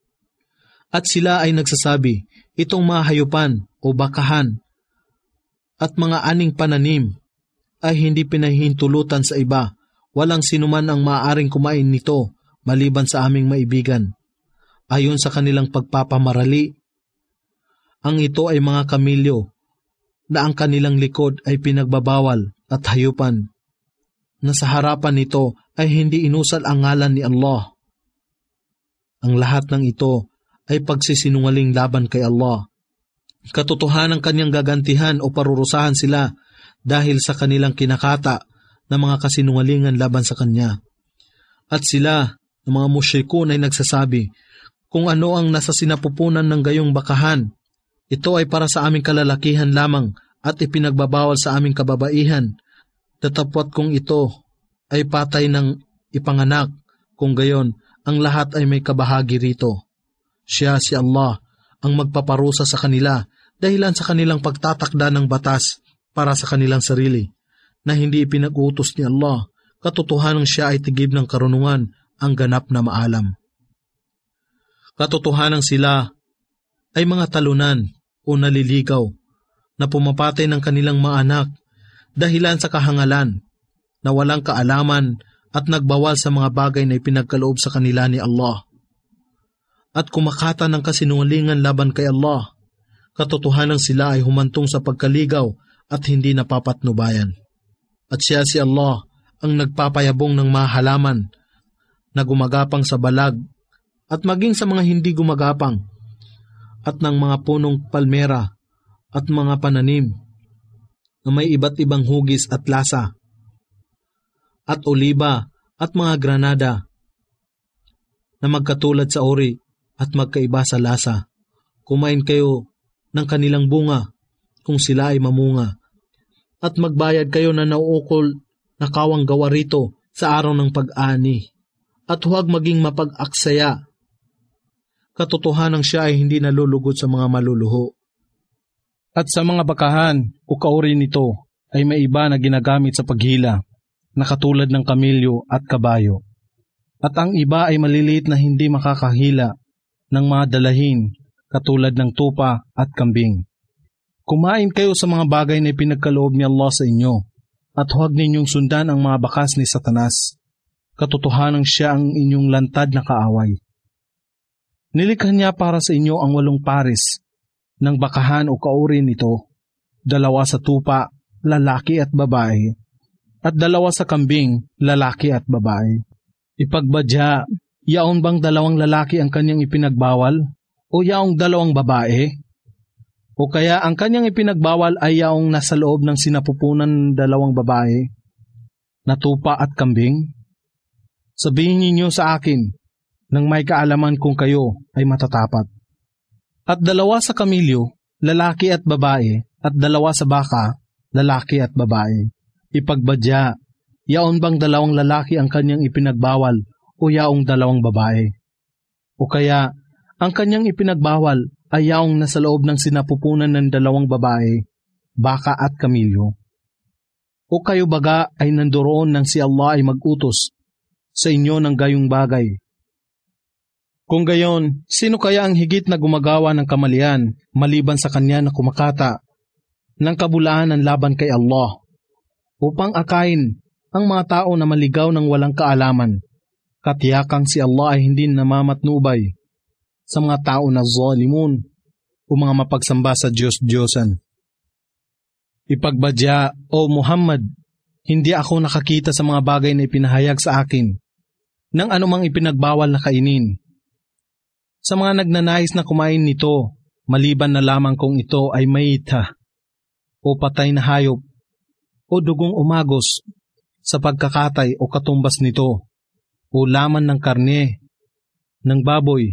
At sila ay nagsasabi, itong mga hayupan o bakahan at mga aning pananim ay hindi pinahihintulutan sa iba. Walang sinuman ang maaaring kumain nito maliban sa aming maibigan. Ayon sa kanilang pagpapamarali, ang ito ay mga kamilyo na ang kanilang likod ay pinagbabawal at hayupan na sa harapan nito ay hindi inusal ang ngalan ni Allah. Ang lahat ng ito ay pagsisinungaling laban kay Allah. Katotohanan kanyang gagantihan o parurusahan sila dahil sa kanilang kinakata na mga kasinungalingan laban sa kanya. At sila, ng mga musyrikun ay nagsasabi, kung ano ang nasa sinapupunan ng gayong bakahan, ito ay para sa aming kalalakihan lamang at ipinagbabawal sa aming kababaihan. Datapwat kung ito ay patay ng ipanganak, kung gayon, ang lahat ay may kabahagi rito. Siya si Allah ang magpaparusa sa kanila dahilan sa kanilang pagtatakda ng batas para sa kanilang sarili na hindi ipinag-utos ni Allah. Katotohanan siya ay tigib ng karunungan ang ganap na maalam. Katotohanan sila ay mga talunan o naliligaw na pumapatay ng kanilang mga anak dahilan sa kahangalan na walang kaalaman at nagbawal sa mga bagay na ipinagkaloob sa kanila ni Allah. At kumakata ng kasinungalingan laban kay Allah, katotohanan sila ay humantong sa pagkaligaw at hindi napapatnubayan. At siya si Allah ang nagpapayabong ng mga halaman na gumagapang sa balag at maging sa mga hindi gumagapang at ng mga punong palmera at mga pananim na may iba't ibang hugis at lasa at oliba at mga granada na magkatulad sa ori at magkaiba sa lasa. Kumain kayo ng kanilang bunga kung sila ay mamunga at magbayad kayo na nauukol na kawang gawa rito sa araw ng pag-ani at huwag maging mapag-aksaya. Katotohanan siya ay hindi nalulugod sa mga maluluho. At sa mga bakahan o kauri nito ay may iba na ginagamit sa paghila na katulad ng kamilyo at kabayo. At ang iba ay maliliit na hindi makakahila ng mga dalahin katulad ng tupa at kambing. Kumain kayo sa mga bagay na ipinagkaloob ni Allah sa inyo at huwag ninyong sundan ang mga bakas ni Satanas. Katotohanan siya ang inyong lantad na kaaway. Nilikha niya para sa inyo ang 8 pares ng bakahan o kauri nito, 2 sa tupa, lalaki at babae, at 2 sa kambing, lalaki at babae. Ipagbadya, yaon bang 2 lalaki ang kanyang ipinagbawal o yaong 2 babae? O kaya ang kanyang ipinagbawal ay yaong nasa loob ng sinapupunan ng 2 babae, na tupa at kambing? Sabihin ninyo sa akin, nang may kaalaman kung kayo ay matatapat. At 2 sa kamilyo, lalaki at babae, at 2 sa baka, lalaki at babae. Ipagbadya, yaon bang 2 lalaki ang kanyang ipinagbawal o yaong 2 babae? O kaya, ang kanyang ipinagbawal ay yaong nasa loob ng sinapupunan ng 2 babae, baka at kamilyo? O kayo baga ay nandoon nang si Allah ay mag-utos sa inyo ng gayong bagay? Kung gayon, sino kaya ang higit na gumagawa ng kamalian maliban sa kanya na kumakata ng kabulaan ng laban kay Allah upang akain ang mga tao na maligaw ng walang kaalaman? Katiyakang si Allah ay hindi namamatnubay sa mga tao na zalimun o mga mapagsamba sa Diyos-Diyosan. Ipagbadya, O Muhammad, hindi ako nakakita sa mga bagay na ipinahayag sa akin ng anumang ipinagbawal na kainin. Sa mga nagnanais na kumain nito, maliban na lamang kung ito ay mayita o patay na hayop o dugong umagos sa pagkakatay o katumbas nito o laman ng karne ng baboy,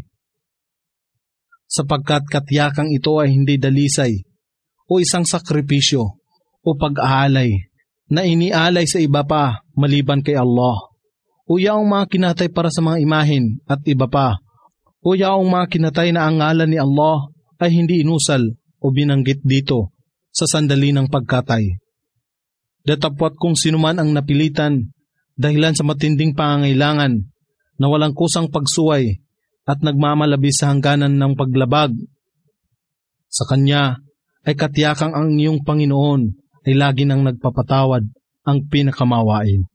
sapagkat katiyakang ito ay hindi dalisay o isang sakripisyo o pag-aalay na inialay sa iba pa maliban kay Allah, o yaong mga kinatay para sa mga imahen at iba pa, o yaong mga kinatay na ang ngalan ni Allah ay hindi inusal o binanggit dito sa sandali ng pagkatay. Datapwat kung sinuman ang napilitan dahilan sa matinding pangangailangan na walang kusang pagsuway at nagmamalabis sa hangganan ng paglabag, sa kanya ay katiyakang ang iyong Panginoon ay lagi nang nagpapatawad, ang pinakamawain.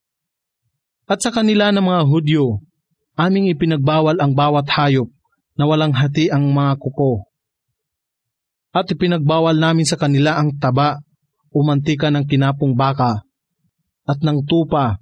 At sa kanila ng mga Hudyo, aming ipinagbawal ang bawat hayop na walang hati ang mga kuko. At ipinagbawal namin sa kanila ang taba o mantika ng kinapong baka at ng tupa,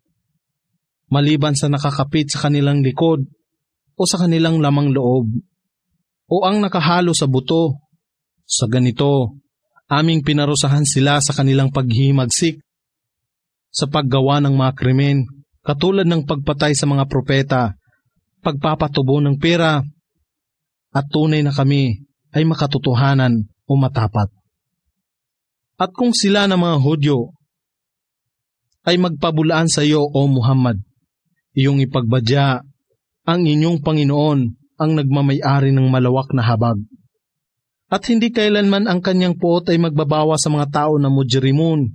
maliban sa nakakapit sa kanilang likod o sa kanilang lamang loob, o ang nakahalo sa buto. Sa ganito, aming pinarusahan sila sa kanilang paghihimagsik sa paggawa ng mga krimen, katulad ng pagpatay sa mga propeta, pagpapatubo ng pera, at tunay na kami ay makatotohanan o matapat. At kung sila ng mga Hudyo ay magpabulaan sa iyo, O Muhammad, iyong ipagbadya, ang inyong Panginoon ang nagmamay-ari ng malawak na habag. At hindi kailanman ang kanyang puot ay magbabawa sa mga tao na mujrimun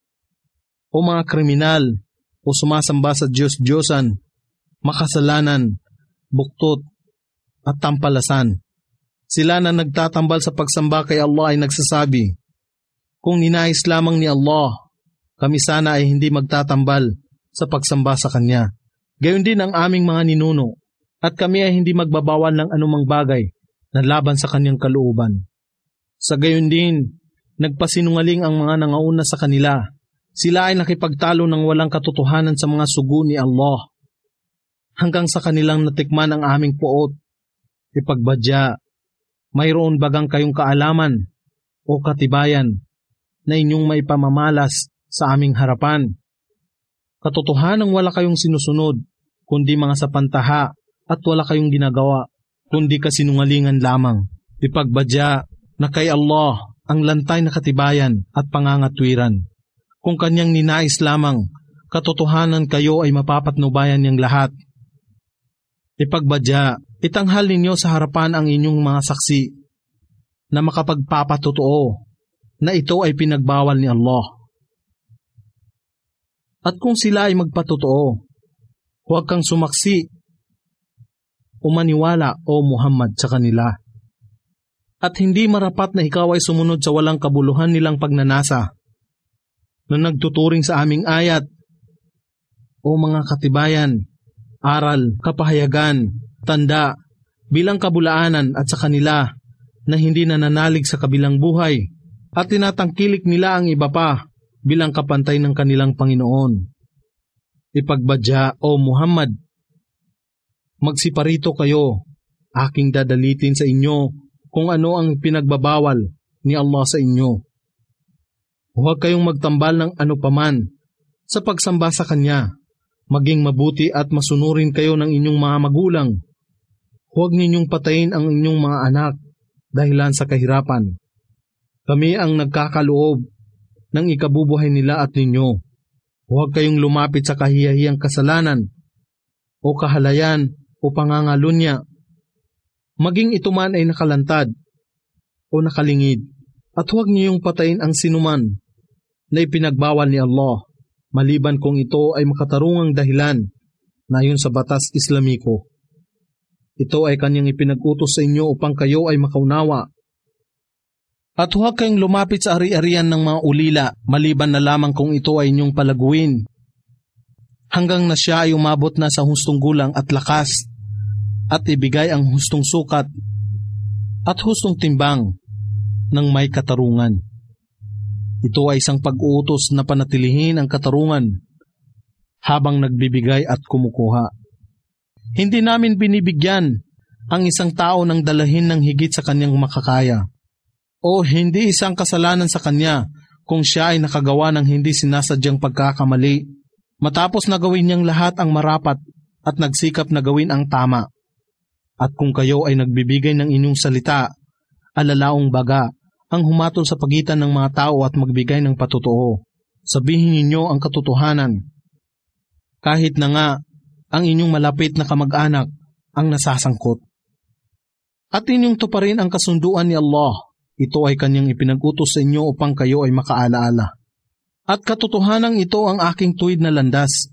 o mga kriminal o sumasamba sa Diyos-Diyosan, makasalanan, buktot at tampalasan. Sila na nagtatambal sa pagsamba kay Allah ay nagsasabi, kung ninais lamang ni Allah, kami sana ay hindi magtatambal sa pagsamba sa Kanya. Gayon din ang aming mga ninuno, at kami ay hindi magbabawal ng anumang bagay na laban sa Kanyang kalooban. Sa gayon din, nagpasinungaling ang mga nangauna sa kanila. Sila ay nakipagtalo ng walang katotohanan sa mga sugo ni Allah, hanggang sa kanilang natikman ang aming puot. Ipagbadya, mayroon bagang kayong kaalaman o katibayan na inyong maipamamalas sa aming harapan? Katotohanang wala kayong sinusunod, kundi mga sapantaha, at wala kayong ginagawa, kundi kasinungalingan lamang. Ipagbadya na kay Allah ang lantay na katibayan at pangangatwiran. Kung Kanyang ninais lamang, katotohanan kayo ay mapapatnubayan niyang lahat. Ipagbadya, itanghal ninyo sa harapan ang inyong mga saksi na makapagpapatotoo na ito ay pinagbawal ni Allah. At kung sila ay magpatotoo, huwag kang sumaksi o maniwala, O Muhammad, sa kanila. At hindi marapat na ikaw ay sumunod sa walang kabuluhan nilang pagnanasa na nagtuturing sa aming ayat o mga katibayan, aral, kapahayagan, tanda, bilang kabulaanan at sa kanila na hindi nananalig sa kabilang buhay at tinatangkilik nila ang iba pa bilang kapantay ng kanilang Panginoon. Ipagbadya, O Muhammad, magsiparito kayo, aking dadalitin sa inyo kung ano ang pinagbabawal ni Allah sa inyo. Huwag kayong magtambal ng ano paman sa pagsamba sa Kanya. Maging mabuti at masunurin kayo ng inyong mga magulang. Huwag ninyong patayin ang inyong mga anak dahilan sa kahirapan. Kami ang nagkakaloob ng ikabubuhay nila at ninyo. Huwag kayong lumapit sa kahiyahiyang kasalanan o kahalayan o pangangalunya. Maging ito man ay nakalantad o nakalingid. At huwag niyong patayin ang sinuman na ipinagbawal ni Allah, maliban kung ito ay makatarungang dahilan na ayon sa batas Islamiko. Ito ay kanyang ipinag-utos sa inyo upang kayo ay makaunawa. At huwag kayong lumapit sa ari-arian ng mga ulila, maliban na lamang kung ito ay inyong palaguin, hanggang na siya ay umabot na sa hustong gulang at lakas, at ibigay ang hustong sukat at hustong timbang ng may katarungan. Ito ay isang pag-uutos na panatilihin ang katarungan habang nagbibigay at kumukuha. Hindi namin binibigyan ang isang tao ng dalahin ng higit sa kanyang makakaya, o hindi isang kasalanan sa kanya kung siya ay nakagawa ng hindi sinasadyang pagkakamali, matapos na gawin niyang lahat ang marapat at nagsikap na gawin ang tama. At kung kayo ay nagbibigay ng inyong salita, alalaong baga ang humatol sa pagitan ng mga tao at magbigay ng patotoo, sabihin ninyo ang katotohanan. Kahit na nga ang inyong malapit na kamag-anak ang nasasangkot. At inyong tuparin ang kasunduan ni Allah. Ito ay kanyang ipinag-utos sa inyo upang kayo ay makaalaala. At katotohanan ito ang aking tuwid na landas.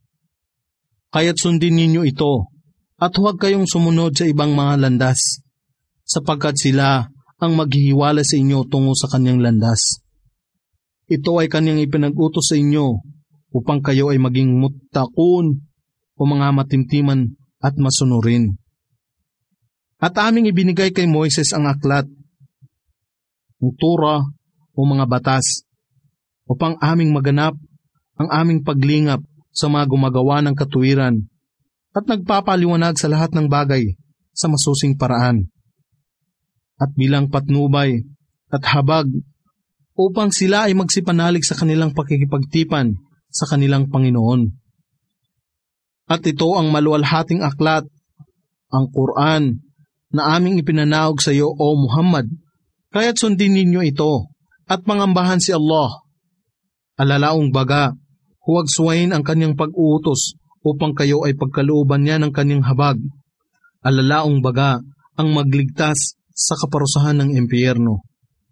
Kaya't sundin ninyo ito, at huwag kayong sumunod sa ibang mga landas, sapagkat sila ang maghihiwala sa inyo tungo sa kanyang landas. Ito ay kanyang ipinag-utos sa inyo upang kayo ay maging muttaqun o mga matimtiman at masunurin. At aming ibinigay kay Moises ang aklat, ang Torah o mga batas, upang aming maganap ang aming paglingap sa mga gumagawa ng katuwiran at nagpapaliwanag sa lahat ng bagay sa masusing paraan. At bilang patnubay at habag upang sila ay magsipanalig sa kanilang pakikipagtipan sa kanilang Panginoon. At ito ang maluwalhating aklat, ang Quran, na aming ipinanaog sa iyo, O Muhammad. Kaya't sundin ninyo ito at pangambahan si Allah. Alalaong baga, huwag suwayin ang kanyang pag-uutos upang kayo ay pagkalooban niya ng kanyang habag. Alalaong baga ang magligtas sa kaparusahan ng impyerno.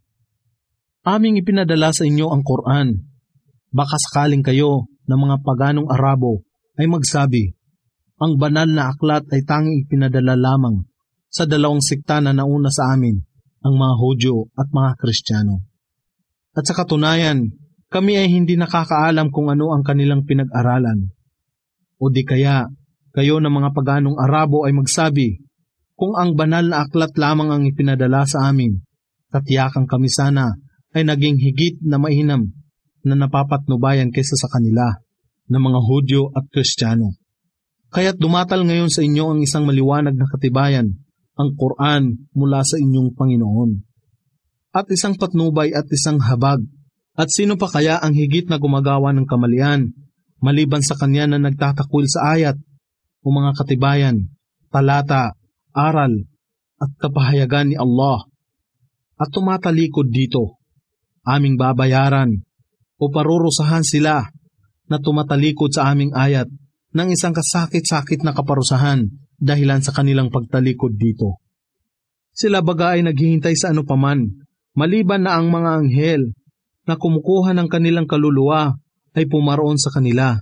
Aming ipinadala sa inyo ang Quran. Baka sakaling kayo ng mga paganong Arabo ay magsabi, ang banal na aklat ay tanging ipinadala lamang sa dalawang sikta na nauna sa amin, ang mga Hudyo at mga Kristiyano. At sa katunayan, kami ay hindi nakakaalam kung ano ang kanilang pinag-aralan. O di kaya, kayo ng mga paganong Arabo ay magsabi, kung ang banal na aklat lamang ang ipinadala sa amin, katiyakan kami sana ay naging higit na mainam na napapatnubayan kaysa sa kanila ng mga Hudyo at Kristiyano. Kaya't dumatal ngayon sa inyo ang isang maliwanag na katibayan, ang Quran mula sa inyong Panginoon. At isang patnubay at isang habag. At sino pa kaya ang higit na gumagawa ng kamalian, maliban sa kanya na nagtatakwil sa ayat o mga katibayan, talata, aral, at kapahayagan ni Allah, at tumatalikod dito, aming babayaran o parurusahan sila na tumatalikod sa aming ayat ng isang kasakit-sakit na kaparusahan dahilan sa kanilang pagtalikod dito. Sila baga ay naghihintay sa ano paman, maliban na ang mga anghel na kumukuha ng kanilang kaluluwa ay pumaroon sa kanila,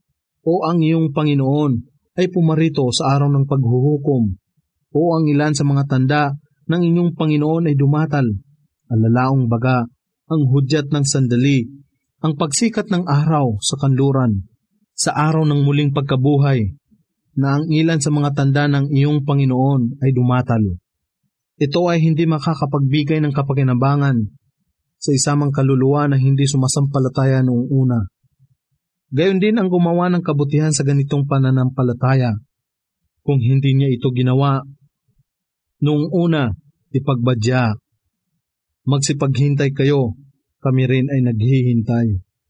o ang iyong Panginoon ay pumarito sa araw ng paghuhukom, o ang ilan sa mga tanda ng inyong Panginoon ay dumatal. Alalaong baga ang hudyat ng sandali, ang pagsikat ng araw sa kanluran, sa araw ng muling pagkabuhay, na ang ilan sa mga tanda ng iyong Panginoon ay dumatal. Ito ay hindi makakapagbigay ng kapakinabangan sa isamang kaluluwa na hindi sumasampalataya noong una. Gayon din ang gumawa ng kabutihan sa ganitong pananampalataya. Kung hindi niya ito ginawa noong una, ipagbadya. Magsipaghintay kayo, kami rin ay naghihintay.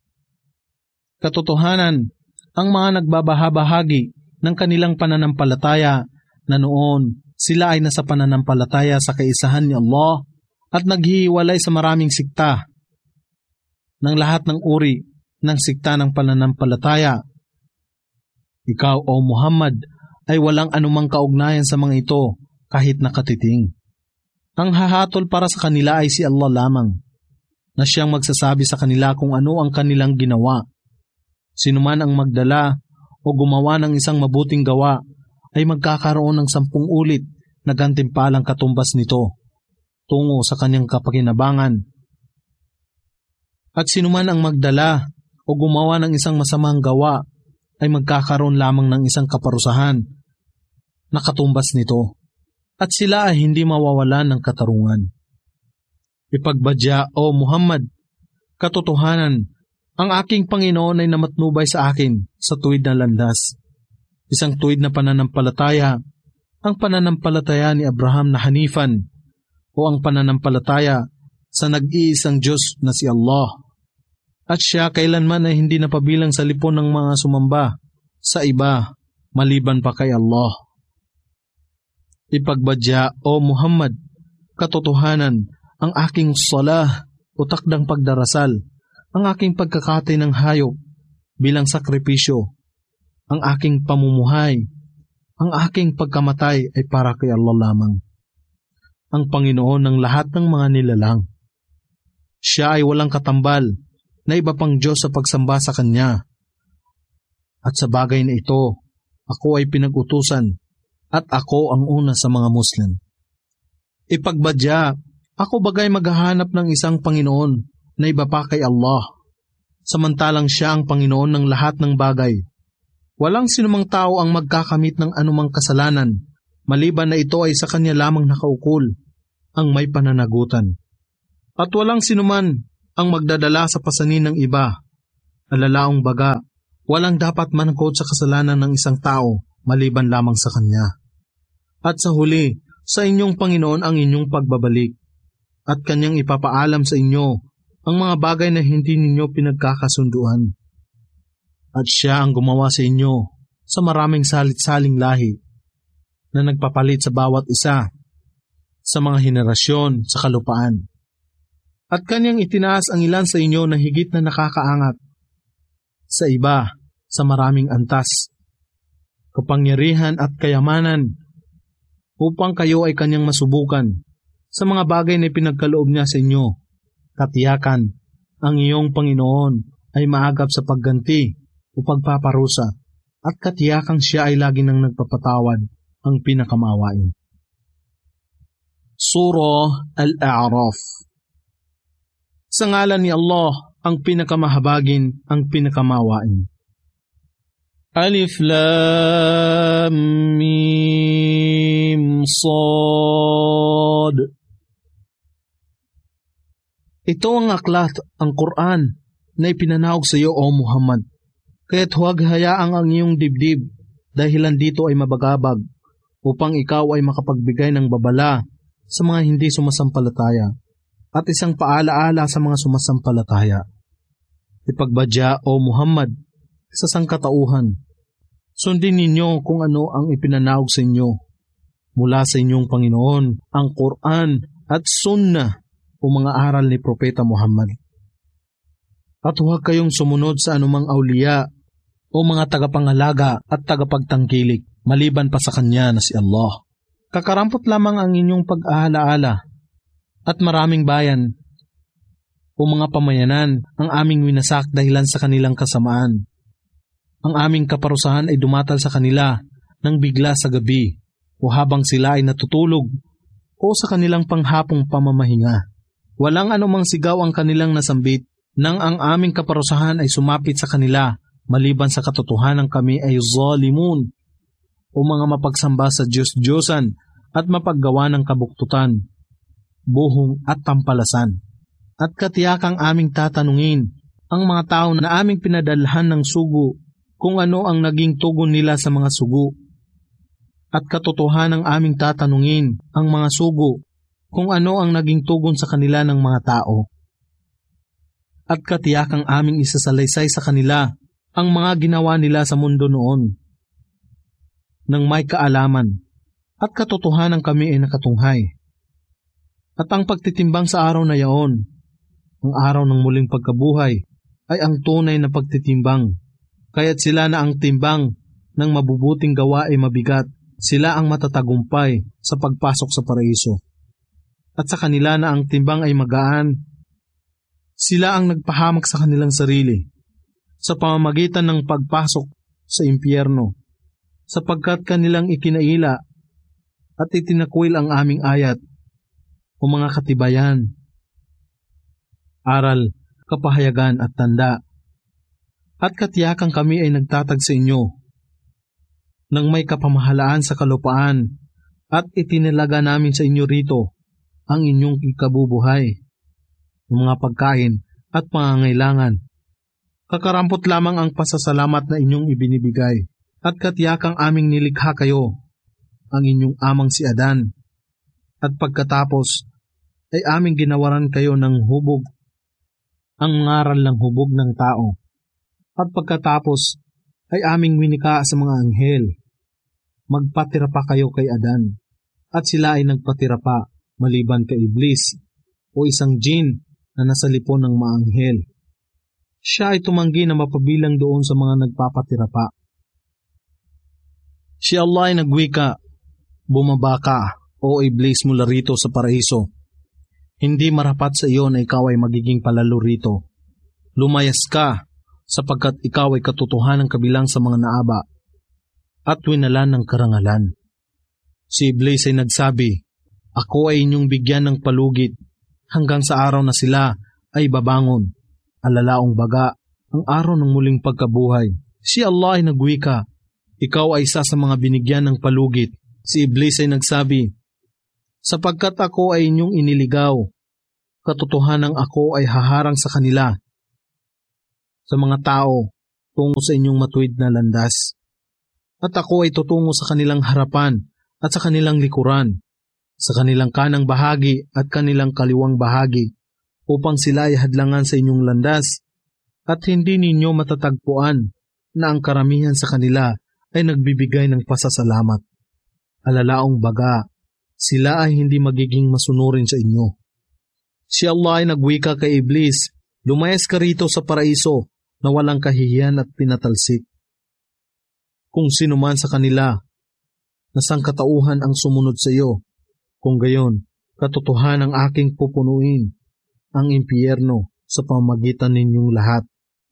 Katotohanan, ang mga nagbabahabahagi ng kanilang pananampalataya na noon sila ay nasa pananampalataya sa kaisahan ni Allah at naghihiwalay sa maraming sikta ng lahat ng uri ng sikta ng pananampalataya. Ikaw, O Muhammad, ay walang anumang kaugnayan sa mga ito kahit nakatiting. Ang hahatol para sa kanila ay si Allah lamang, na siyang magsasabi sa kanila kung ano ang kanilang ginawa. Sinuman ang magdala o gumawa ng isang mabuting gawa ay magkakaroon ng 10 ulit na gantimpalang katumbas nito tungo sa kanyang kapakinabangan. At sinuman ang magdala o gumawa ng isang masamang gawa ay magkakaroon lamang ng isang kaparusahan na katumbas nito, at sila ay hindi mawawalan ng katarungan. Ipagbadya, O Muhammad, katotohanan, ang aking Panginoon ay namatnubay sa akin sa tuwid na landas. Isang tuwid na pananampalataya, ang pananampalataya ni Abraham na Hanifan, o ang pananampalataya sa nag-iisang Diyos na si Allah. At siya kailanman ay hindi napabilang sa lipon ng mga sumamba sa iba maliban pa kay Allah. Ipagbadya, O Muhammad, katotohanan, ang aking salah o takdang pagdarasal, ang aking pagkakatay ng hayop bilang sakripisyo, ang aking pamumuhay, ang aking pagkamatay ay para kay Allah lamang, ang Panginoon ng lahat ng mga nilalang. Siya ay walang katambal na iba pang Diyos sa pagsamba sa Kanya. At sa bagay na ito, ako ay pinag-utusan at ako ang una sa mga Muslim. Ipagbadya, ako bagay maghahanap ng isang Panginoon na iba pa kay Allah, samantalang siya ang Panginoon ng lahat ng bagay. Walang sinumang tao ang magkakamit ng anumang kasalanan, maliban na ito ay sa Kanya lamang nakaukol, ang may pananagutan. At walang sinuman ang magdadala sa pasanin ng iba. Alalaong baga, walang dapat manakot sa kasalanan ng isang tao, maliban lamang sa Kanya. At sa huli, sa inyong Panginoon ang inyong pagbabalik, at Kanyang ipapaalam sa inyo ang mga bagay na hindi ninyo pinagkakasunduan. At siya ang gumawa sa inyo sa maraming salit-saling lahi na nagpapalit sa bawat isa sa mga henerasyon sa kalupaan. At Kanyang itinaas ang ilan sa inyo na higit na nakakaangat sa iba sa maraming antas, kapangyarihan at kayamanan upang kayo ay Kanyang masubukan sa mga bagay na pinagkaloob niya sa inyo. Katiyakan, ang iyong Panginoon ay maagap sa pagganti o pagpaparusa, at katiyakang siya ay lagi nang nagpapatawad, ang pinakamaawain. Surah Al-A'raf. Sa ngalan ni Allah, ang pinakamahabagin, ang pinakamawain. Alif Lam Mim Sad. Ito ang aklat, ang Quran, na ipinanaog sa iyo, O Muhammad. Kaya't huwag hayaang ang iyong dibdib, dahilan dito ay mabagabag, upang ikaw ay makapagbigay ng babala sa mga hindi sumasampalataya, at isang paalaala sa mga sumasampalataya. Ipagbadya, O Muhammad, sa sangkatauhan, sundin ninyo kung ano ang ipinanaog sa inyo mula sa inyong Panginoon, ang Quran at Sunnah o mga aral ni Propeta Muhammad. At huwag kayong sumunod sa anumang awliya o mga tagapangalaga at tagapagtangkilik, maliban pa sa Kanya na si Allah. Kakarampot lamang ang inyong pag-ahala-ala, at maraming bayan o mga pamayanan ang aming winasak dahilan sa kanilang kasamaan. Ang aming kaparusahan ay dumatal sa kanila nang bigla sa gabi o habang sila ay natutulog o sa kanilang panghapong pamamahinga. Walang anumang sigaw ang kanilang nasambit nang ang aming kaparusahan ay sumapit sa kanila, maliban sa katotohanan kami ay zalimun o mga mapagsamba sa Diyos-Diyosan at mapaggawa ng kabuktutan, buhong at tampalasan. At katiyakang aming tatanungin ang mga tao na aming pinadalhan ng sugo kung ano ang naging tugon nila sa mga sugo. At katotohanang aming tatanungin ang mga sugo kung ano ang naging tugon sa kanila ng mga tao. At katiyakang aming isasalaysay sa kanila ang mga ginawa nila sa mundo noon, nang may kaalaman, at katotohanan kami ay nakatunghay. At ang pagtitimbang sa araw na yaon, ang araw ng muling pagkabuhay, ay ang tunay na pagtitimbang. Kaya't sila na ang timbang ng mabubuting gawa ay mabigat, sila ang matatagumpay sa pagpasok sa paraiso. At sa kanila na ang timbang ay magaan, sila ang nagpahamak sa kanilang sarili sa pamamagitan ng pagpasok sa impyerno. sapagkat kanilang ikinaila at itinakwil ang aming ayat o mga katibayan, aral, kapahayagan at tanda. At katiyakan kami ay nagtatag sa inyo nang may kapamahalaan sa kalupaan at itinilaga namin sa inyo rito ang inyong ikabubuhay, mga pagkain at pangangailangan. Kakarampot lamang ang pasasalamat na inyong ibinibigay at katiyakang aming nilikha kayo, ang inyong amang si Adan, at pagkatapos ay aming ginawaran kayo ng hubog, ang ngaral ng hubog ng tao, at pagkatapos ay aming winika sa mga anghel. Magpatira pa kayo kay Adan, at sila ay nagpatira pa maliban kay Iblis o isang jin na nasa lipon ng mga anghel. Siya ay tumanggi na mapabilang doon sa mga nagpapatira pa. Si Allah ay nagwika, bumaba ka, o Iblis, mula rito sa paraiso. Hindi marapat sa iyo na ikaw ay magiging palalo rito. Lumayas ka, sapagkat ikaw ay katotohanan kabilang sa mga naaba at winalan ng karangalan. Si Iblis ay nagsabi, ako ay inyong bigyan ng palugit hanggang sa araw na sila ay babangon, alalaong baga, ang araw ng muling pagkabuhay. Si Allah ay nagwika, ikaw ay isa sa mga binigyan ng palugit. Si Iblis ay nagsabi, sapagkat ako ay inyong iniligaw, katotohanang ako ay haharang sa kanila, sa mga tao, tungo sa inyong matuwid na landas. At ako ay tutungo sa kanilang harapan at sa kanilang likuran, sa kanilang kanang bahagi at kanilang kaliwang bahagi, upang sila ay hadlangan sa inyong landas, at hindi ninyo matatagpuan na ang karamihan sa kanila ay nagbibigay ng pasasalamat. Alalaong baga, sila ay hindi magiging masunurin sa inyo. Si Allah ay nagwika kay Iblis, lumayas ka rito sa paraiso na walang kahihiyan at pinatalsik. Kung sino man sa kanila na sangkatauhan ang sumunod sa iyo, kung gayon, katotohanan ang aking pupunuin ang impyerno sa pamamagitan ninyong lahat.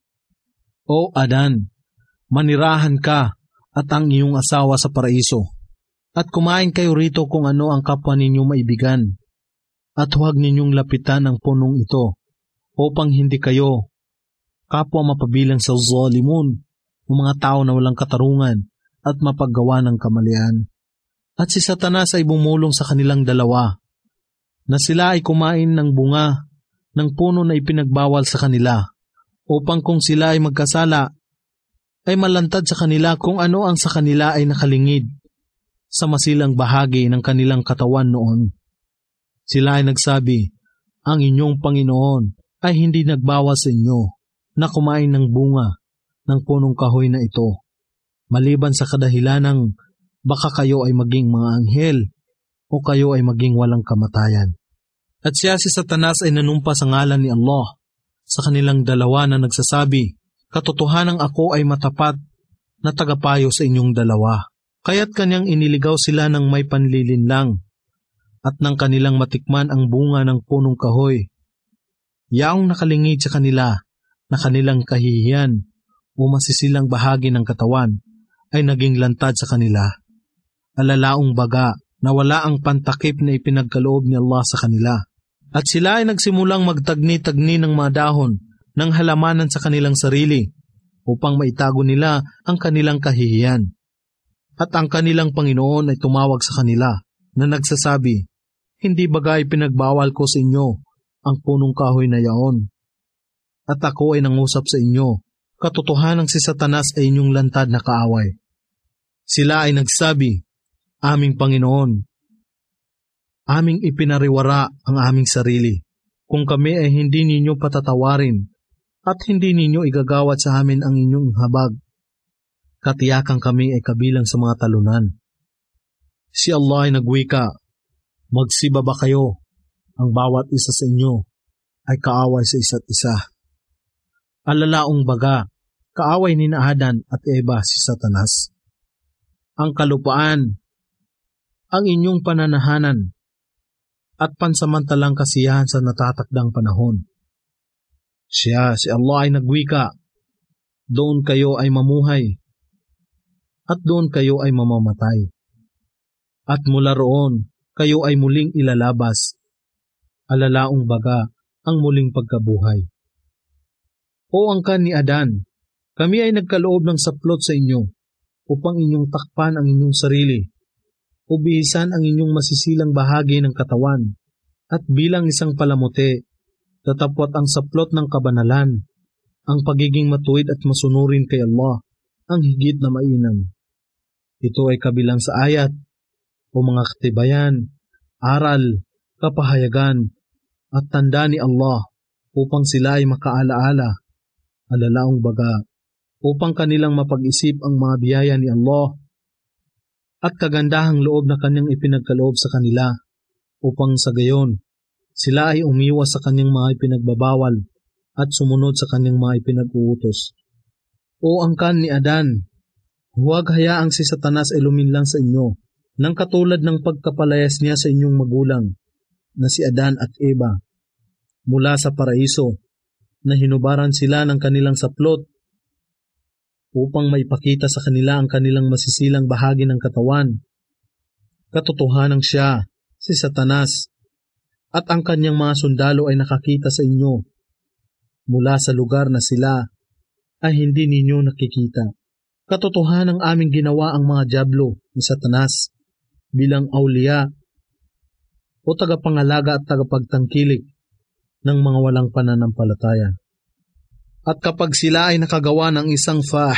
O Adan, manirahan ka at ang iyong asawa sa paraiso, at kumain kayo rito kung ano ang kapwa ninyong maibigan, at huwag ninyong lapitan ang punong ito, upang hindi kayo kapwa mapabilang sa zalimun, ng mga tao na walang katarungan at mapaggawa ng kamalian. At si Satanas ay bumulong sa kanilang dalawa, na sila ay kumain ng bunga ng puno na ipinagbawal sa kanila, upang kung sila ay magkasala, ay malantad sa kanila kung ano ang sa kanila ay nakalingid sa masilang bahagi ng kanilang katawan noon. Sila ay nagsabi, ang inyong Panginoon ay hindi nagbawas sa inyo na kumain ng bunga ng punong kahoy na ito, maliban sa kadahilanang baka kayo ay maging mga anghel o kayo ay maging walang kamatayan. At siya si Satanas ay nanumpa sa ngalan ni Allah sa kanilang dalawa na nagsasabi, katotohanang ako ay matapat na tagapayo sa inyong dalawa. Kaya't kanyang iniligaw sila ng may panlilinlang at nang kanilang matikman ang bunga ng punong kahoy, yaong nakalingid sa kanila na kanilang kahihiyan o masisilang bahagi ng katawan ay naging lantad sa kanila. Alalaong baga na wala ang pantakip na ipinagkaloob ni Allah sa kanila. At sila ay nagsimulang magtagni-tagni ng mga dahon ng halamanan sa kanilang sarili upang maitago nila ang kanilang kahihiyan. At ang kanilang Panginoon ay tumawag sa kanila na nagsasabi, hindi bagay pinagbawal ko sa inyo ang punong kahoy na yaon. At ako ay nangusap sa inyo, katotohanan si Satanas ay inyong lantad na kaaway. Sila ay nagsabi, aming Panginoon, aming ipinariwara ang aming sarili, kung kami ay hindi ninyo patatawarin at hindi ninyo igagawad sa amin ang inyong habag. Katiyakan kami ay kabilang sa mga talunan. Si Allah ay nagwika, magsibaba kayo, ang bawat isa sa inyo ay kaaway sa isa't isa. Alalaong baga, kaaway ni Adan at Eva si Satanas. Ang kalupaan, ang inyong pananahanan, at pansamantalang kasiyahan sa natatakdang panahon. Siya, si Allah ay nagwika, doon kayo ay mamuhay, at doon kayo ay mamamatay. At mula roon, kayo ay muling ilalabas. Alalaong baga ang muling pagkabuhay. O angkan ni Adan, kami ay nagkaloob ng saplot sa inyo upang inyong takpan ang inyong sarili, o bihisan ang inyong masisilang bahagi ng katawan, at bilang isang palamuti, tatapwat ang saplot ng kabanalan, ang pagiging matuwid at masunurin kay Allah, ang higit na mainam. Ito ay kabilang sa ayat, o mga katibayan, aral, kapahayagan, at tanda ni Allah upang sila ay makaalaala, alalaong baga, upang kanilang mapag-isip ang mga biyaya ni Allah at kagandahang loob na kanyang ipinagkaloob sa kanila, upang sa gayon, sila ay umiwas sa kanyang mga ipinagbabawal at sumunod sa kanyang mga ipinag-uutos. O angkan ni Adan, huwag hayaang si Satanas ay luminlang sa inyo, nang katulad ng pagkapalayas niya sa inyong magulang, na si Adan at Eva, mula sa paraiso, na hinubaran sila ng kanilang saplot, upang maipakita sa kanila ang kanilang masisilang bahagi ng katawan. Katotohanan siya, si Satanas, at ang kanyang mga sundalo ay nakakita sa inyo, mula sa lugar na sila ay hindi ninyo nakikita. Katotohanan ang aming ginawa ang mga dyablo ni Satanas bilang awliya o tagapangalaga at tagapagtangkilik ng mga walang pananampalataya. At kapag sila ay nakagawa ng isang